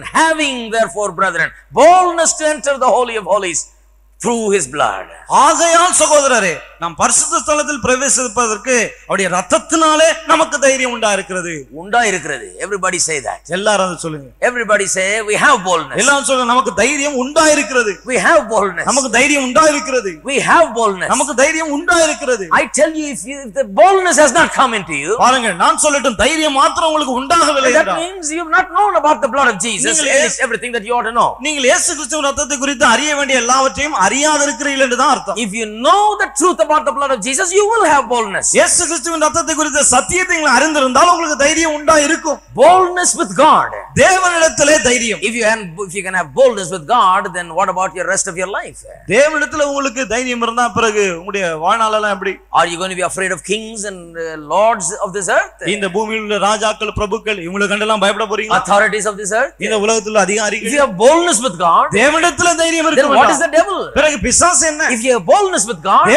brethren, boldness to enter the holy of holies through his blood. ஆகையால் சகோதரரே, நாம் பரிசுத்த ஸ்தலத்தில் பிரவேசிப்பதற்கு அவருடைய இரத்தத்தினாலே நமக்கு தைரியம் உண்டா இருக்கிறது. Everybody say that. எல்லாரும் அதை சொல்லுங்க. Everybody say we have boldness. எல்லாரும் சொல்லுங்க, நமக்கு தைரியம் உண்டா இருக்கிறது. We have boldness. நமக்கு தைரியம் உண்டா இருக்கிறது. We have boldness. நமக்கு தைரியம் உண்டா இருக்கிறது. I tell you, if the boldness has not come into you, பாருங்க, நான் சொல்லட்டும், தைரியம் மாத்திரம் உங்களுக்கு உண்டாகவில்லை that means you have not known about the blood of Jesus. Everything that you ought to know. நீங்கள் இயேசு கிறிஸ்துவின் இரத்தத்தை குறித்து அறிய வேண்டிய எல்லாவற்றையும் அறியாதிருக்கிறீர்கள் என்றுதான் அர்த்தம். If you know the truth about the blood of Jesus, you will have boldness. இயேசு கிறிஸ்துவின் இரத்தத்தை குறித்த சத்தியத்தை நீங்கள் அறிந்திருந்தால் உங்களுக்கு தைரியம் உண்டா இருக்கும். Boldness with God. தேவனிடத்திலே தைரியம். If you can have boldness with God, then what about your rest of your life? தேவனிடத்திலே உங்களுக்கு தைரியம் இருந்தா பிறகு உங்களுடைய வாழ்நாள் எல்லாம் எப்படி? Are you going to be afraid of kings and lords of this earth? இந்த பூமியில் உள்ள ராஜாக்கள், பிரபுக்கள், இவங்களை கண்டெல்லாம் பயப்பட போறீங்களா? Authorities of this earth? இந்த உலகத்தில் உள்ள அதிகாரிகள். If you have boldness with God, தேவனிடத்திலே தைரியம் இருக்கும். then what is the devil? பிறகு பிசாசு என்ன? If you have boldness with God, தேவனிடத்திலே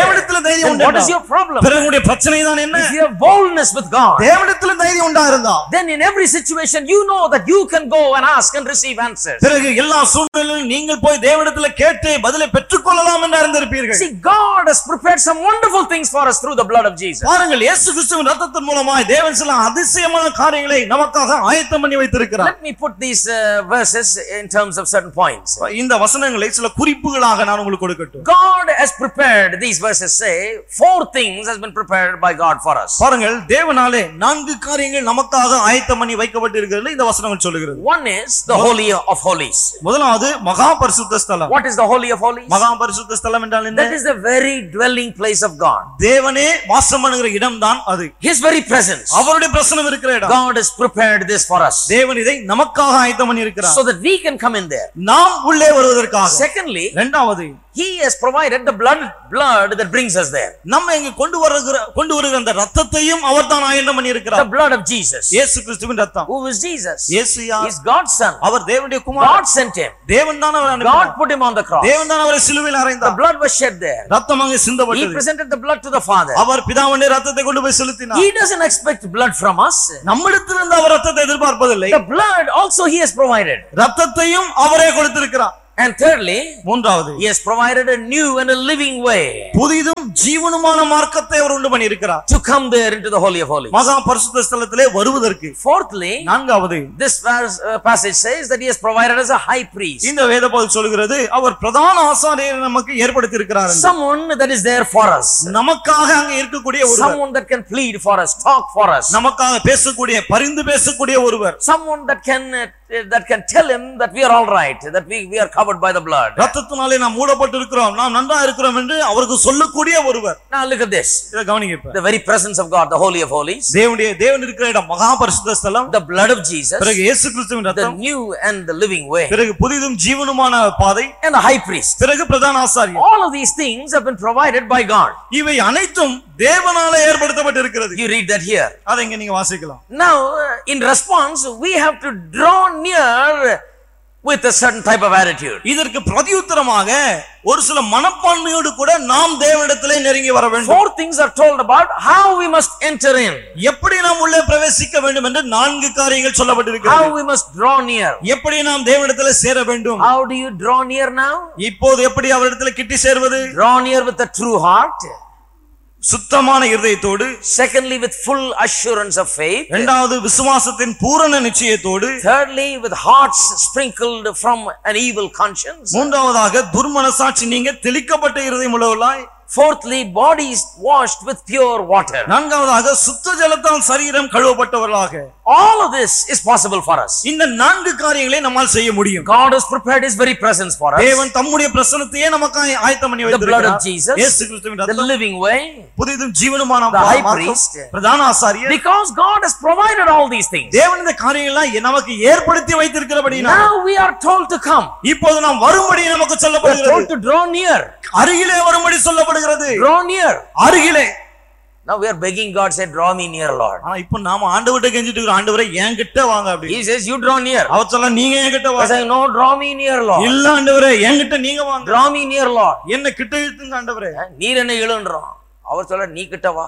தைரியம் then what is your problem? பிறகு உங்களுடைய பிரச்சனை தான் என்ன? If you have boldness with God, தேவனிடத்தில் தைரியம் உண்டாயிருந்தா, then in every situation you know that you can go and ask and receive answers. பிறகு எல்லா சூழ்நிலையிலும் நீங்கள் போய் தேவனிடத்தில் கேட்டு பதிலை பெற்றுக்கொள்ளலாம் என்று அறிந்திருப்பீர்கள். See, God has prepared some wonderful things for us through the blood of Jesus. பாருங்கள், இயேசு கிறிஸ்துவின் இரத்தத்தின் மூலமாய் தேவன் சில அதிசயமான காரியங்களை நமக்காக ஆயத்தம் பண்ணி வைத்திருக்கிறார். Let me put these verses in terms of certain points. இந்த வசனங்களை சில குறிப்புகளாக நான் உங்களுக்கு கொடுக்கட்டும். God has prepared, these verses say, 4 things has been prepared by God for us. பாருங்கள், தேவனாலே 4 காரியங்கள் நமக்காக ஆயத்தம் பண்ணி வைக்கப்பட்டிருக்கிறது இந்த வசனங்கள் சொல்லுகிறது. One is the Holy of Holies. முதலாவது மகா பரிசுத்த ஸ்தலம். What is the Holy of Holies? மகா பரிசுத்த ஸ்தலம் என்றால் என்ன? That is the very dwelling place of God. தேவனே வாசம் பண்ணுகிற இடம் தான் அது. His very presence. அவருடைய பிரசன்னம் இருக்கிற இடம். God has prepared this for us. தேவன் இதை நமக்காக ஆயத்தம் பண்ணி இருக்கிறார். So that we can come in there. நாம் உள்ளே வருவதற்காக. Secondly, இரண்டாவது, He has provided the blood that brings us there. நம்ம இங்க கொண்டு வருகிற அந்த இரத்தத்தையும் அவர்தான் ஆயத்தம் பண்ணி இருக்கிறார். The blood of Jesus. இயேசு கிறிஸ்துவின் இரத்தம். Who is Jesus? இயேசு யார்? He is God's son. அவர் தேவனுடைய குமாரன். God sent him. தேவன் தான் அவரை அனுப்பினார். God put him on the cross. தேவன் தான் அவரை சிலுவையில் The அறைந்தார். blood was shed there. இரத்தம் அங்கே He சிந்தப்பட்டது. presented the blood to the Father. அவர் பிதாவுடைய இரத்தத்தை கொண்டு போய் செலுத்தினார். He doesn't expect blood from us. நம்மிடத்திலிருந்து அவர் இரத்தத்தை எதிர்பார்ப்பதில்லை. The blood also He has provided. இரத்தத்தையும் அவரே கொடுத்திருக்கிறார். And thirdly, மூன்றாவது, He has provided a new and a living way புதிதும் ஜீவனுமான மார்க்கத்தை அவர் உண்டு பண்ணி இருக்கிறார். to come there into the Holy of Holies. மகா பரிசுத்த ஸ்தலத்திலே வருவதற்கு. Fourthly, நான்காவது, this passage says that He has provided us a high priest. இந்த வேத பகுதி சொல்கிறது அவர் பிரதான ஆசாரியரை நமக்கு ஏற்படுத்தி இருக்கிறார். Someone that is there for us. நமக்காக அங்கே இருக்கக்கூடிய ஒருவர். Someone that can plead for us, talk for us. நமக்காக பேசக்கூடிய, பரிந்து பேசக்கூடிய ஒருவர். Someone that can tell him that we are all right, that we are covered by the blood. இரத்தத்தினாலே நாம் மூடப்பட்டிருக்கிறோம், நாம் நன்றா இருக்கிறோம் என்று அவருக்கு சொல்லக்கூடிய ஒருவர். Now look at this. இத கவனிங்க இப்ப. The very presence of God, the Holy of Holies. தேவன் இருக்கிற இடம் மகா பரிசுத்த ஸ்தலம். The blood of Jesus. பிறகு இயேசு கிறிஸ்துவின் The இரத்தம். new and the living way. பிறகு புதிதும் ஜீவனுமான பாதை. And the high priest. பிறகு பிரதான ஆசாரியர். All of these things have been provided by God. இவை அனைத்தும் தேவனாலே ஏற்படுத்தப்பட்டிருக்கிறது. You read that here. அதை இங்க நீங்க வாசிக்கலாம். Now in response we have to draw near with a certain type of attitude. இதற்கு பிரதியுத்தரமாக ஒரு சில மனப்பான்மையோடு கூட நாம் தேவனிடத்திலே நெருங்கி வர வேண்டும். 4 things are told about how we must enter in. எப்படி நாம் உள்ளே பிரவேசிக்க வேண்டும் என்று 4 காரியங்கள் சொல்லப்பட்டிருக்கிறது. How we must draw near. எப்படி நாம் தேவனிடத்திலே சேர வேண்டும். How do you draw near now? இப்போது எப்படி அவரிடத்திலே கிட்டி சேர்வது? Draw near with a true heart. சுத்தமான இருதயத்தோடு. Secondly, with full assurance of faith. இரண்டாவது, விசுவாசத்தின் பூரண நிச்சயத்தோடு. Thirdly, with hearts sprinkled from an evil conscience. மூன்றாவதாக, துர்மனசாட்சி நீங்க தெளிக்கப்பட்ட இருதயம் உள்ளவர்களாய். Fourthly, bodies washed with pure water. நான்காவதாக, சுத்த ஜலத்தால் சரீரம் கழுவப்பட்டவர்களாக. All of this is possible for us. இந்த 4 காரியங்களை நம்மால் செய்ய முடியும். God has prepared His very presence for us. தேவன் தம்முடைய பிரசன்னத்தையே நமக்காக ஆயத்தம் பண்ணி வைத்திருக்கிறார். The blood of Jesus. இயேசு கிறிஸ்துவின் The இரத்தம். living way. புதிதும் ஜீவனுமான The high மார்க்கம். priest. பிரதான ஆசாரியர். Because God has provided all these things. தேவன் இந்த காரியங்களை நமக்கு ஏற்படுத்தி வைத்திருக்கிறபடியால் Now we are told to come. இப்போது நாம் வரும்படி நமக்கு We are சொல்லப்படுகிறது. told to draw near. அருகிலே வரும்படி சொல்லப்படுகிறது. Draw near. அருகிலே. Now we are begging God, say, draw me near, Lord. ஆனா இப்போ நாம ஆண்டவர்ட்ட கெஞ்சிட்டு இருக்கோம், ஆண்டவரே என்கிட்ட வாங்க அப்படி. He says, you draw near. அவர் சொல்ல நீங்க என்கிட்ட I வாங்க. say, no, draw me near, Lord. இல்ல ஆண்டவரே என்கிட்ட நீங்க வாங்க. Draw me near, Lord. என்ன கிட்ட இழுத்துங்க ஆண்டவரே. நீர் என்ன இழுன்றோம். அவர் சொல்ல நீ கிட்ட வா.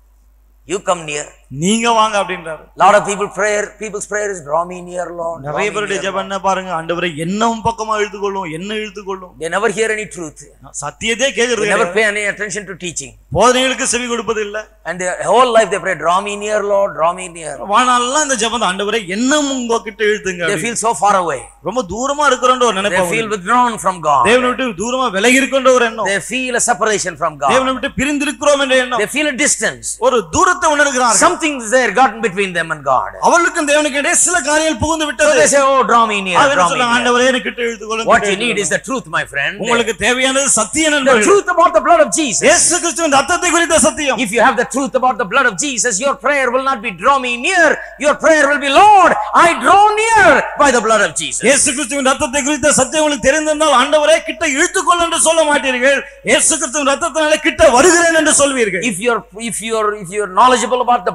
You come near. நீங்க வாங்க அப்படின்றாரு. Lot of people's prayer is draw me near, Lord. நிறைய பேருடைய ஜெபம் என்ன பாருங்க, ஆண்டவரே என்னவும் பக்கமா இழுத்துக்கொள்ளும், என்ன இழுத்துக்கொள்ளும். They never hear any truth. சத்தியத்தை கேக்குறது. They never pay any attention to teaching. போதனைகளுக்கு செவி கொடுப்பது இல்ல. And their whole life they pray, draw me near, Lord, draw me near. வானாலலாம் இந்த ஜெபம் ஆண்டவரே என்னவும் உங்க கிட்ட இழுத்துங்க. They feel so far away. ரொம்ப தூரமா இருக்கறன்ற ஒரு நினைப்பு. They feel withdrawn from God. தேவனை விட்டு தூரமா விலகி இருக்கன்ற ஒரு எண்ணம். They feel a separation from God. தேவனை விட்டு பிரிந்து இருக்கிறோம் என்ற எண்ணம். They feel a distance. ஒரு தூரத்தை உணர்கிறார்கள். Something is there gotten between them and God. அவர்களுக்கும் தேவனுக்கு இடையே சில காரியங்கள் புகுந்து So விட்டது. they say, oh, draw me near, draw me near. ஆண்டவரே எனக்கு கிட்ட இழுத்துக்கொள்ளுங்க. What you need is the truth, my friend. உங்களுக்கு தேவையானது சத்தியம் The நண்பர்களே. truth about the blood of Jesus. இயேசு கிறிஸ்துவின் இரத்தத்தை குறித்த சத்தியம். If you have the truth about the blood of Jesus, your prayer will not be draw me near. Your prayer will be, Lord, I draw near by the blood of Jesus. இயேசு கிறிஸ்துவின் இரத்தத்தை குறித்த சத்தியம் உங்களுக்கு தெரிந்திருந்தால் ஆண்டவரே கிட்ட இழுத்துக்கொள் என்று சொல்ல மாட்டீர்கள். இயேசு கிறிஸ்துவின் இரத்தத்தினாலே கிட்ட வருகிறேன் என்று சொல்வீர்கள். If you're knowledgeable about the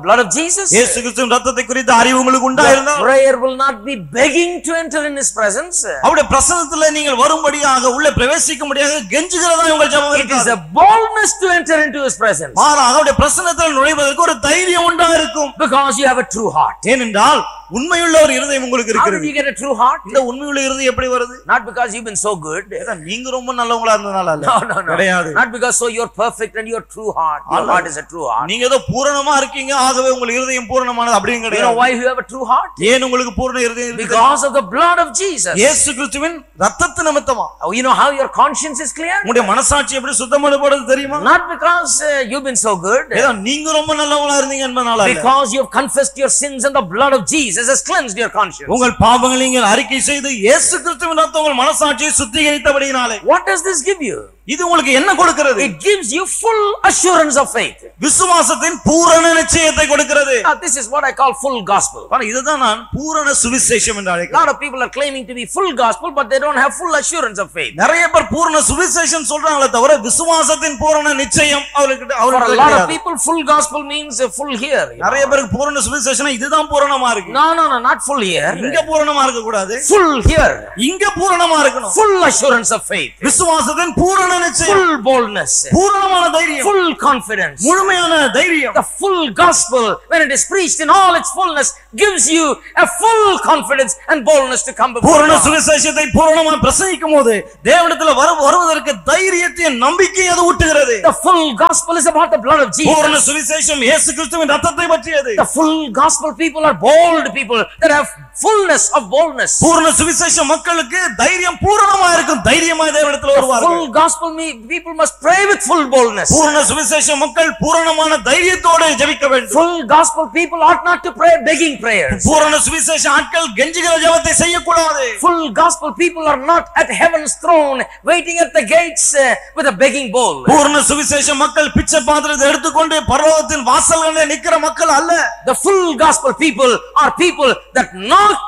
blood of Jesus, இயேசு கிறிஸ்துவின் இரத்தத்தை குறித்த அறிவு உங்களுக்கு உண்டாயிருந்தா prayer will not be begging to enter in his presence. அவருடைய பிரசன்னத்திலே நீங்கள் வரும்படியாக உள்ளே பிரவேசிக்கும்படியாக கெஞ்சுகிறதா உங்கள் ஜெபம் It is இருக்காது. a boldness to enter into his presence, மாறாக அவருடைய பிரசன்னத்தில் நுழைவதற்கு ஒரு தைரியம் உண்டாயிருக்கும். because you have a true heart. ஏனென்றால் உண்மையுள்ள ஒரு இருதயம் உங்களுக்கு How did இருக்கிறது. you get a true heart? இந்த உண்மையுள்ள இருதயம் எப்படி வருது? Not because you've been so good. நீங்க ரொம்ப நல்லவங்களா இருந்தனால அல்ல. No. கிடையாது. Not because so you're perfect and your true heart. Your heart is a true heart. நீங்க ஏதோ பூரணமா இருக்கீங்க, ஆகவே உங்கள் இருதயம் பூரணமானது அப்படிங்க You know கிடையாது. why you have a true heart? ஏன் உங்களுக்கு பூரண இருதயம் இருக்குது? Because of the blood of Jesus. இயேசு கிறிஸ்துவின் இரத்தத்து நிமித்தமா. Oh, you know how your conscience is clear? உங்களுடைய மனசாட்சி எப்படி சுத்தமானது தெரியுமா? Not because you've been so good. ஏதோ நீங்க ரொம்ப நல்லவங்களா இருந்தீங்க என்பதனால அல்ல. Because you've confessed your sins and the blood of Jesus has cleansed your conscience. உங்கள் பாவங்களை நீங்கள் அறிக்கை செய்து இயேசு கிறிஸ்துவின் இரத்தம் உங்கள் மனசாட்சியை சுத்திகரித்தபடியினாலே. What does this give you? இது உங்களுக்கு என்ன கொடுக்கிறது? It gives you full assurance of faith. விசுவாசத்தின் பூரண நிச்சயத்தை கொடுக்கிறது. Now, this is what I call full gospel. ஆனா இதுதான் நான் பூரண சுவிசேஷம் என்று A அழைக்கிறேன். lot of people are claiming to be full gospel, but they don't have full assurance of faith. நிறைய பேர் பூரண சுவிசேஷம் சொல்றாங்களே தவிர விசுவாசத்தின் பூரண நிச்சயம் அவருக்கு For a lot of கிடையாது. people, full gospel means full here. நிறைய பேருக்கு பூரண சுவிசேஷம் இதுதான் பூரணமா இருக்கு. No, not full here. இங்க பூரணமா இருக்க கூடாது. Full here. இங்க பூரணமா இருக்கணும். Full assurance of faith. விசுவாசத்தின் பூரண நிச்சயம், Full boldness. பூரணமான தைரியம், Full confidence. முழுமையான தைரியம். The full gospel, when it is preached in all its fullness, gives you a full confidence and boldness to come before பூரண God. சுவிசேஷத்தை பூரணமாக பிரசங்கிக்கும் போது தேவனிடத்தில் வருவதற்கு தைரியத்தையும் நம்பிக்கையை அது ஊட்டுகிறது. The full gospel is about the blood of பூரண Jesus. சுவிசேஷம் இயேசு கிறிஸ்துவின் இரத்தத்தை பற்றியது. The full gospel people are bold people that have fullness of boldness. பூரண சுவிசேஷ மக்களுக்கு தைரியம் பூரணமா இருக்கும். தைரியமாய் தேவனிடத்தில் வருவார்கள். Full gospel people must pray with full boldness. பூரண சுவிசேஷ மக்கள் பூரணமான தைரியத்தோடு ஜெபிக்க வேண்டும். Full gospel people ought not to pray begging prayers. பூரண சுவிசேஷ ஆட்கள் கெஞ்சுகிற ஜெபத்தை செய்யக்கூடாது. Full gospel people are not at heaven's throne waiting at the gates with a begging bowl. பூரண சுவிசேஷ மக்கள் பிச்சை பாத்திரத்தை எடுத்துக்கொண்டு பரலோகத்தின் வாசல்களில் நிக்கிற மக்கள் அல்ல. The full gospel people are people that knock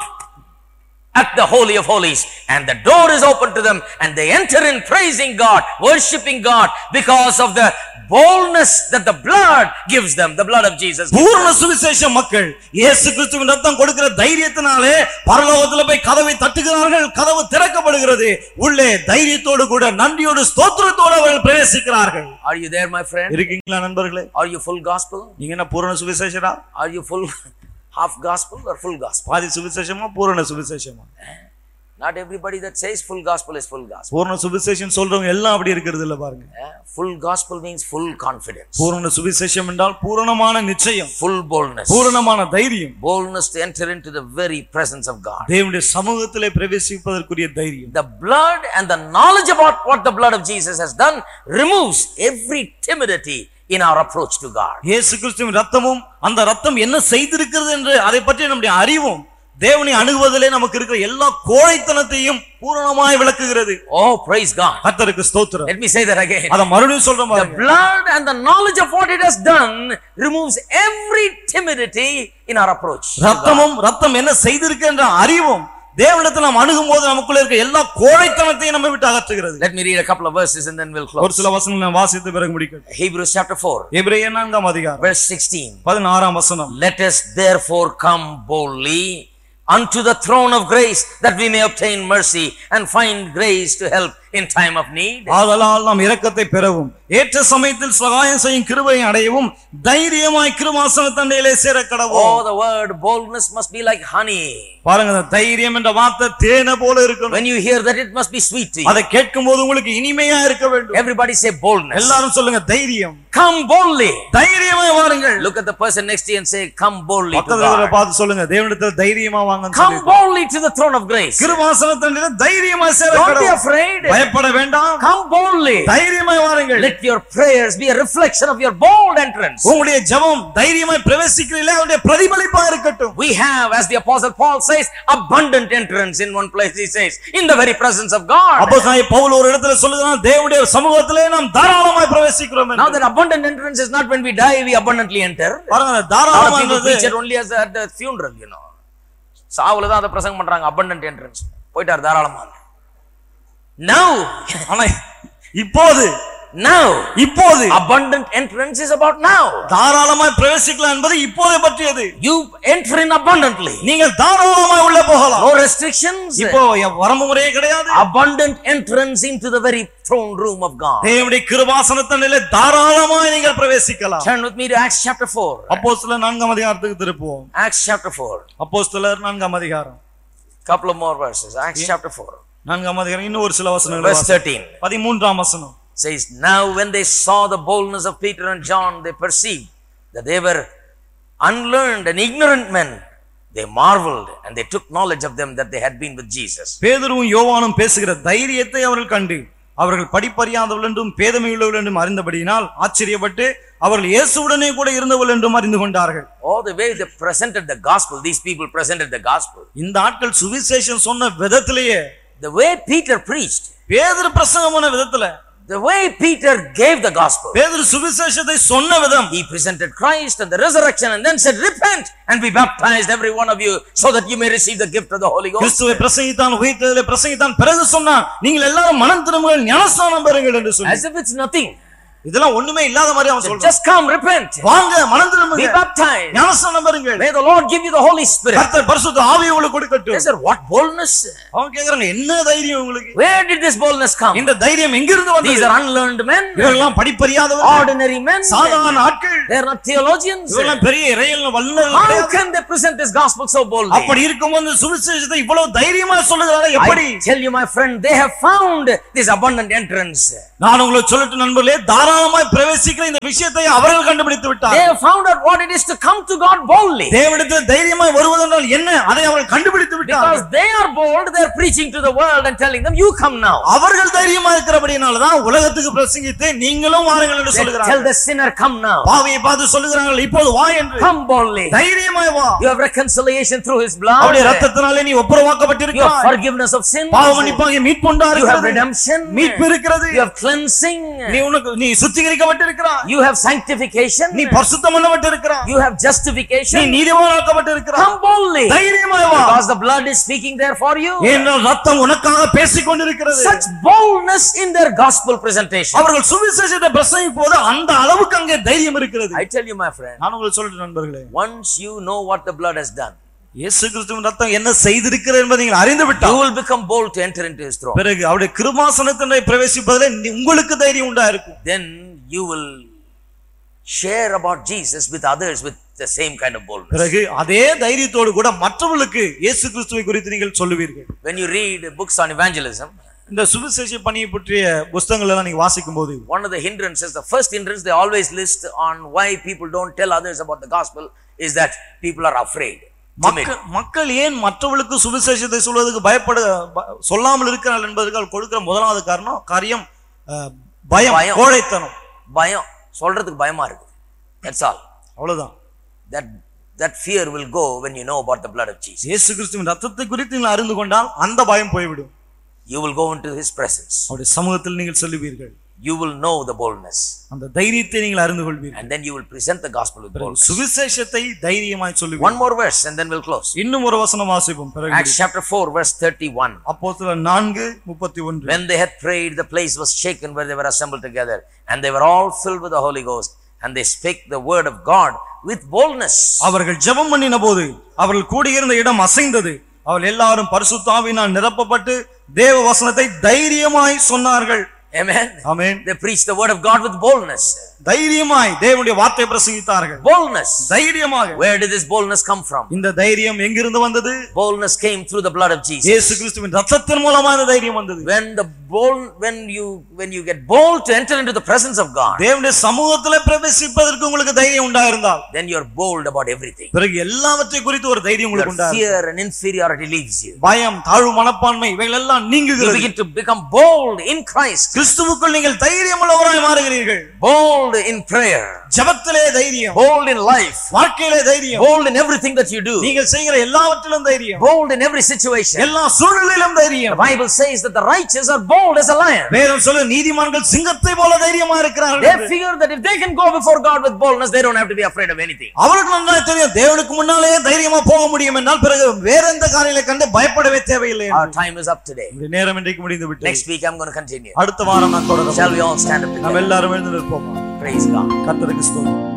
at the holy of holies and the door is open to them and they enter in praising God, worshiping God because of the boldness that the blood gives them, the blood of Jesus. பூரண சுவிசேஷ மக்கள் இயேசு கிறிஸ்துவின் இரத்தம் கொடுக்கிற தைரியத்தினாலே பரலோகத்தில் போய் கதவை தட்டுகிறார்கள். கதவு திறக்கப்படுகிறது. உள்ளே தைரியத்தோடு கூட நன்றியோடு ஸ்தோத்திரத்தோடு அவர்கள் பிரவேசிக்கிறார்கள். Are you there, my friend? இருக்கீங்களா நண்பர்களே? Are you full gospel? நீங்க என்ன பூரண சுவிசேஷரா? Are you full half gospel or full gospel? பாதி சுவிசேஷமா பூரண சுவிசேஷமா? Not everybody that says full gospel is full gospel. பூரண சுவிசேஷம் சொல்றவங்க எல்லாம் அப்படி இருக்கிறது இல்ல பாருங்க. Full gospel means full confidence. பூரண சுவிசேஷம் என்றால் பூரணமான நிச்சயம், Full boldness. பூரணமான தைரியம், Boldness to enter into the very presence of God. தேவனுடைய சமூகத்திலே பிரவேசிப்பதற்குரிய தைரியம். The blood and the knowledge about what the blood of Jesus has done removes every timidity in our approach to God. இயேசு கிறிஸ்துவின் இரத்தமும் அந்த இரத்தம் என்ன செய்திருக்கிறது என்று அதை பற்றி நம்முடைய அறிவும் தேவனை அணுகுவதிலே நமக்கு இருக்கிற எல்லா கோழைத்தனத்தையும் பூரணமாய் விளக்குகிறது. Oh, praise God. கர்த்தருக்கு ஸ்தோத்திரம். Let me say that again. அத மறுபடியும் சொல்றேன் The பாருங்க. blood and the knowledge of what it has done removes every timidity in our approach. இரத்தம் என்ன செய்திருக்கு என்ற அறிவும் தேவனிடத்தில் நாம் அணுகும்போது நமக்குள்ள இருக்க எல்லா கோழைத்தனத்தையும் நம்ம விட்டு அகற்றுகிறது. Let me read a couple of verses and then we'll ஒரு close. சில வசனங்களை நான் வாசித்து பிறகு முடிக்கிறேன். Hebrews chapter 4, எபிரேயர் 4ஆம் அதிகாரம் verse 16. 16ஆம் வசனம். Let us therefore come boldly unto the throne of grace that we may obtain mercy and find grace to help in time of need. ஆதலால் நாம் இரக்கத்தை பெறவும் ஏற்ற சமயத்தில் சகாயம் செய்யும் கிருபையை அடையவும் தைரியமாய் கிருபாசன தண்டையிலே சேர கடவோம். Oh, the word boldness must be like honey. பாருங்க, அந்த தைரியம் என்ற வார்த்தை தேனை போல இருக்கணும். When you hear that, it must be sweet to you. அதை கேட்கும்போது உங்களுக்கு இனிமையா இருக்க வேண்டும். Everybody say boldness. எல்லாரும் சொல்லுங்க தைரியம். Come boldly. தைரியமாய் வாருங்கள். Look at the person next to you and say, come boldly to பக்கத்துல God. பார்த்து சொல்லுங்க, தேவனிடத்தில் தைரியமா வாங்கன்னு Come சொல்லுங்க. boldly to the throne of grace. கிருபாசன தண்டையிலே தைரியமாய் சேர Don't be கடவோம். afraid. பயப்பட வேண்டாம். Come boldly. தைரியமாய் வாருங்கள். Let your prayers be a reflection of your bold entrance. உங்களுடைய ஜெபம் தைரியமாய் பிரவேசிக்கிறீங்களே அதனுடைய பிரதிபலிப்பா இருக்கட்டும். We have, as the apostle Paul says, abundant entrance. In one place he says, in the very presence of God. அப்போஸ்தலனாகிய பவுல் ஒரு இடத்துல சொல்லுகிறார், தேவனுடைய சமூகத்திலே நாம் தாராளமாய் பிரவேசிக்கிறோம் என்று. Now that abundant entrance is not when we die we abundantly enter. பாருங்க, People தாராளமானது preach it only as at the funeral, you know. சாவுல தான் அத பிரசங்கம் பண்றாங்க, abundant entrance. போயிட்டார் தாராளமா. Now, ஆனா இப்போது now. இப்போது. Abundant entrance is about now. தாராளமாய் பிரவேசிக்கலாம் என்பது இப்போதை பற்றியது. You enter in abundantly. நீங்கள் தாராளமாய் உள்ள போகலாம். No restrictions. இப்போ வரம்பு முறையே கிடையாது. Abundant entrance into the very throne room of God. தேவனுடைய கிருபாசனத்திலே தாராளமாய் நீங்கள் பிரவேசிக்கலாம். Turn with me to Acts chapter 4. அப்போஸ்தலர் 4ஆம் அதிகாரத்துக்கு திருப்புவோம். Acts chapter 4. அப்போஸ்தலர் 4ஆம் அதிகாரம். Couple of more verses. Acts chapter 4. 4ஆம் அதிகாரம் இன்னும் ஒரு சில வசனங்கள். Verse 13. 13ஆம் வசனம். Says, now when they saw the boldness of Peter and John, they perceived that they were unlearned and ignorant men. They marveled and they took knowledge of them that they had been with Jesus. பேதுருவும் யோவானும் பேசுகிற தைரியத்தை அவர்கள் கண்டு அவர்கள் படிப்பறியாதவர்கள் என்றும் பேதமையுள்ளவர்கள் என்றும் அறிந்தபடியினால் ஆச்சரியப்பட்டு அவர்கள் இயேசுவுடனே கூட இருந்தவர்கள் என்றும் அறிந்து கொண்டார்கள். All the way they presented the gospel. These people presented the gospel. இந்த ஆட்கள் சுவிசேஷம் சொன்ன விதத்திலேயே, the way Peter preached, பேதுரு பிரசங்கம் பண்ண விதத்துல, the way Peter gave the gospel, பேதுரு சுவிசேஷத்தை சொன்ன விதம், he presented Christ and the resurrection and then said, repent and be baptized every one of you so that you may receive the gift of the Holy Ghost. கிறிஸ்துவை பிரசங்கித்தான், உயிர்த்தெழுதலை பிரசங்கித்தான், பிறகு சொன்னான், நீங்கள் எல்லாரும் மனம் திரும்புங்கள், ஞானஸ்நானம் பெறுங்கள் என்று சொல்லி. As if it's nothing. இதெல்லாம் ஒண்ணுமே இல்லாத மாதிரி அவன் சொல்றான். Just come, repent. வாங்க, மனம் திரும்புங்க, be baptized, ஞானஸ்நானம் பெறுங்கள். may the Lord give you the Holy Spirit. கர்த்தர் பரிசுத்த ஆவியை உங்களுக்கு கொடுக்கட்டும். They said, what boldness? அவன் கேக்குறாங்க, என்ன தைரியம் உங்களுக்கு? Where did this boldness come? இந்த தைரியம் எங்கிருந்து வந்தது? These are unlearned men, இவர்கள்லாம் படிப்பறியாதவர்கள், ordinary men, சாதாரண ஆட்கள், they are not theologians. இவர்கள்லாம் பெரிய இறையியல் வல்லுநர்கள் How கிடையாது. can they present this gospel so boldly? அப்படி இருக்கும்போது சுவிசேஷத்தை இவ்வளவு தைரியமா சொல்லுகிறாங்க எப்படி? I tell you my friend, they have found this abundant entrance. நான் உங்களுக்கு சொல்லட்டும் நண்பர்களே, தாராளமாய் பிரவேசிக்கிற இந்த விஷயத்தை அவர்கள் கண்டுபிடித்து They விட்டார்கள். have found out what it is to come to God boldly. தேவனிடத்தில் தைரியமாய் வருவதென்றால் என்ன, அதை அவர்கள் கண்டுபிடித்து Because விட்டார்கள். they are bold, they are preaching to the world and telling them, you come now. அவர்கள் தைரியமா இருக்கிறபடியால தான் உலகத்துக்கு பிரசங்கித்து நீங்களும் வாருங்கள் என்று They tell சொல்கிறார்கள். the sinner, come now. பாவியை பார்த்து சொல்லுகிறார்கள், இப்போது வா என்று. Come boldly. தைரியமாய் வா. You have reconciliation through His blood. அவருடைய இரத்தத்தினாலே நீ You have ஒப்புரவாக்கப்பட்டிருக்கிறாய். forgiveness of sins. பாவ மன்னிப்பாகிய மீட்பு You have உண்டாகிறது. redemption. மீட்பு இருக்கிறது. You have cleansing. நீ சுத்திகரிக்கப்பட்டிருக்கிறாய். You have sanctification. நீ பரிசுத்தம் பண்ணப்பட்டிருக்கிறாய். You have நீ justification. நீதிமானாக்கப்பட்டிருக்கிறாய். Come boldly. தைரியமாய் வா. Because the blood is speaking there for you. ஏனென்றால் ரத்தம் உனக்காக பேசிக் கொண்டிருக்கிறது. Such boldness in their gospel presentation. அவர்கள் சுவிசேஷத்தை பிரசங்கிக்கும் போது அந்த அளவுக்கு அங்கே தைரியம் இருக்கிறது. I tell you my friend, நான் உங்களுக்கு சொல்றேன் நண்பர்களே, once you know what the blood has done, இயேசு கிறிஸ்துவின் ரத்தம் என்ன செய்திருக்கிறது என்பதை நீங்கள் அறிந்து you விட்டால் will become bold to enter into His throne. பிறகு அவருடைய கிருபாசனத்திலே பிரவேசிப்பதிலே உங்களுக்கு தைரியம் உண்டா இருக்கும். Then you will share about Jesus with others with the same kind of boldness. பிறகு அதே தைரியத்தோடு கூட மற்றவர்களுக்கு இயேசு கிறிஸ்துவை குறித்து நீங்கள் சொல்லுவீர்கள். When you read books on evangelism, இந்த சுவிசேஷ பணியை பற்றிய புத்தகங்கள் எல்லாம் நீங்க வாசிக்கும் போது one of the hindrances, the first hindrance they always list on why people don't tell others about the gospel is that people are afraid. மக்கள் ஏன் மற்றவர்களுக்கு சுவிசேஷத்தை சொல்வதற்கு சொல்லாமல் இருக்கிறார்கள் என்பதற்கு கொடுக்கிற முதலாவது காரியம் பயம், கோழைத்தனம். பயம், சொல்றதுக்கு பயமா இருக்கு. That's all. அவ்வளவுதான். That fear will go when you know about the blood of Jesus. இயேசு கிறிஸ்துவின் ரத்தத்தை குறித்து நீங்கள் அறிந்து கொண்டால் அந்த பயம் போய்விடும். You will go into His presence. அவருடைய சமூகத்தில் நீங்கள் சொல்லுவீர்கள். You will know the boldness. அந்த தைரியத்தை நீங்கள் அறிந்து கொள்வீர்கள். And then you will present the gospel with boldness. சுவிசேஷத்தை தைரியமாய் சொல்லுவீர்கள். One more verse and then we'll close. இன்னும் ஒரு வசனம் வாசிப்போம். Acts chapter 4 verse 31. அப்போஸ்தலர் 4:31. When they had prayed, the place was shaken where they were assembled together, and they were all filled with the Holy Ghost, and they spake the word of God with boldness. அவர்கள் ஜெபம் பண்ணினபோது அவர்கள் கூடியிருந்த இடம் அசைந்தது. அவர்கள் எல்லாரும் பரிசுத்த ஆவியினால் நிரப்பப்பட்டு தேவ வசனத்தை தைரியமாய் சொன்னார்கள். Amen. Amen. They preached the word of God with boldness. தைரியமாய் தேவனுடைய வார்த்தையை பிரசங்கித்தார்கள். Boldness. தைரியமாக. Where did this boldness come from? இந்த தைரியம் எங்கிருந்து வந்தது? Boldness came through the blood of Jesus. இயேசு கிறிஸ்துவின் இரத்தத்தின் மூலமாக இந்த தைரியம் வந்தது. When you get bold to enter into the presence of God, தேவனுடைய சமூகத்திலே பிரவேசிப்பதற்கு உங்களுக்கு தைரியம் உண்டாயிருந்தால், then you are bold about everything. பிறகு எல்லாவற்றை குறித்து ஒரு தைரியம் உங்களுக்கு உண்டாயிருக்கும். Fear and inferiority leaves you. பயம், தாழ்வு மனப்பான்மை இவைகள் எல்லாம் நீங்குகிறது. You begin to become bold in Christ. கிறிஸ்துவுக்குள் நீங்கள் தைரியமுள்ளவராய் மாறுகிறீர்கள். Bold in prayer, ஜெபத்திலே தைரியம், bold in life, வாழ்க்கையிலே தைரியம், bold in everything that you do, நீங்கள் செய்கிற எல்லாவற்றிலும் தைரியம், bold in every situation. எல்லா சூழ்நிலையிலும் தைரியம். The Bible says that the righteous are bold as a lion. வேதம் சொல்லுது நீதிமான்கள் சிங்கத்தை போல தைரியமா இருக்கிறார்கள். They figure that if they can go before God with boldness, they don't have to be afraid of anything. அவருக்கு நன்றாக தெரியும் தேவனுக்கு முன்னாலே தைரியமா போக முடியும் என்றால் பிறகு வேற எந்த காரியங்களை கண்டு பயப்படவே தேவையில்லை. Our time is up today. இந்த நேரம் இன்றைக்கு முடிந்து விட்டது. Next week I'm going to continue. அடுத்த பிரமாணம் நான் தொடர. Shall we all stand up நாம் together? எல்லாரும் எழுந்து நிற்போமா? Praise God. கர்த்தருக்கு ஸ்தோத்திரம்.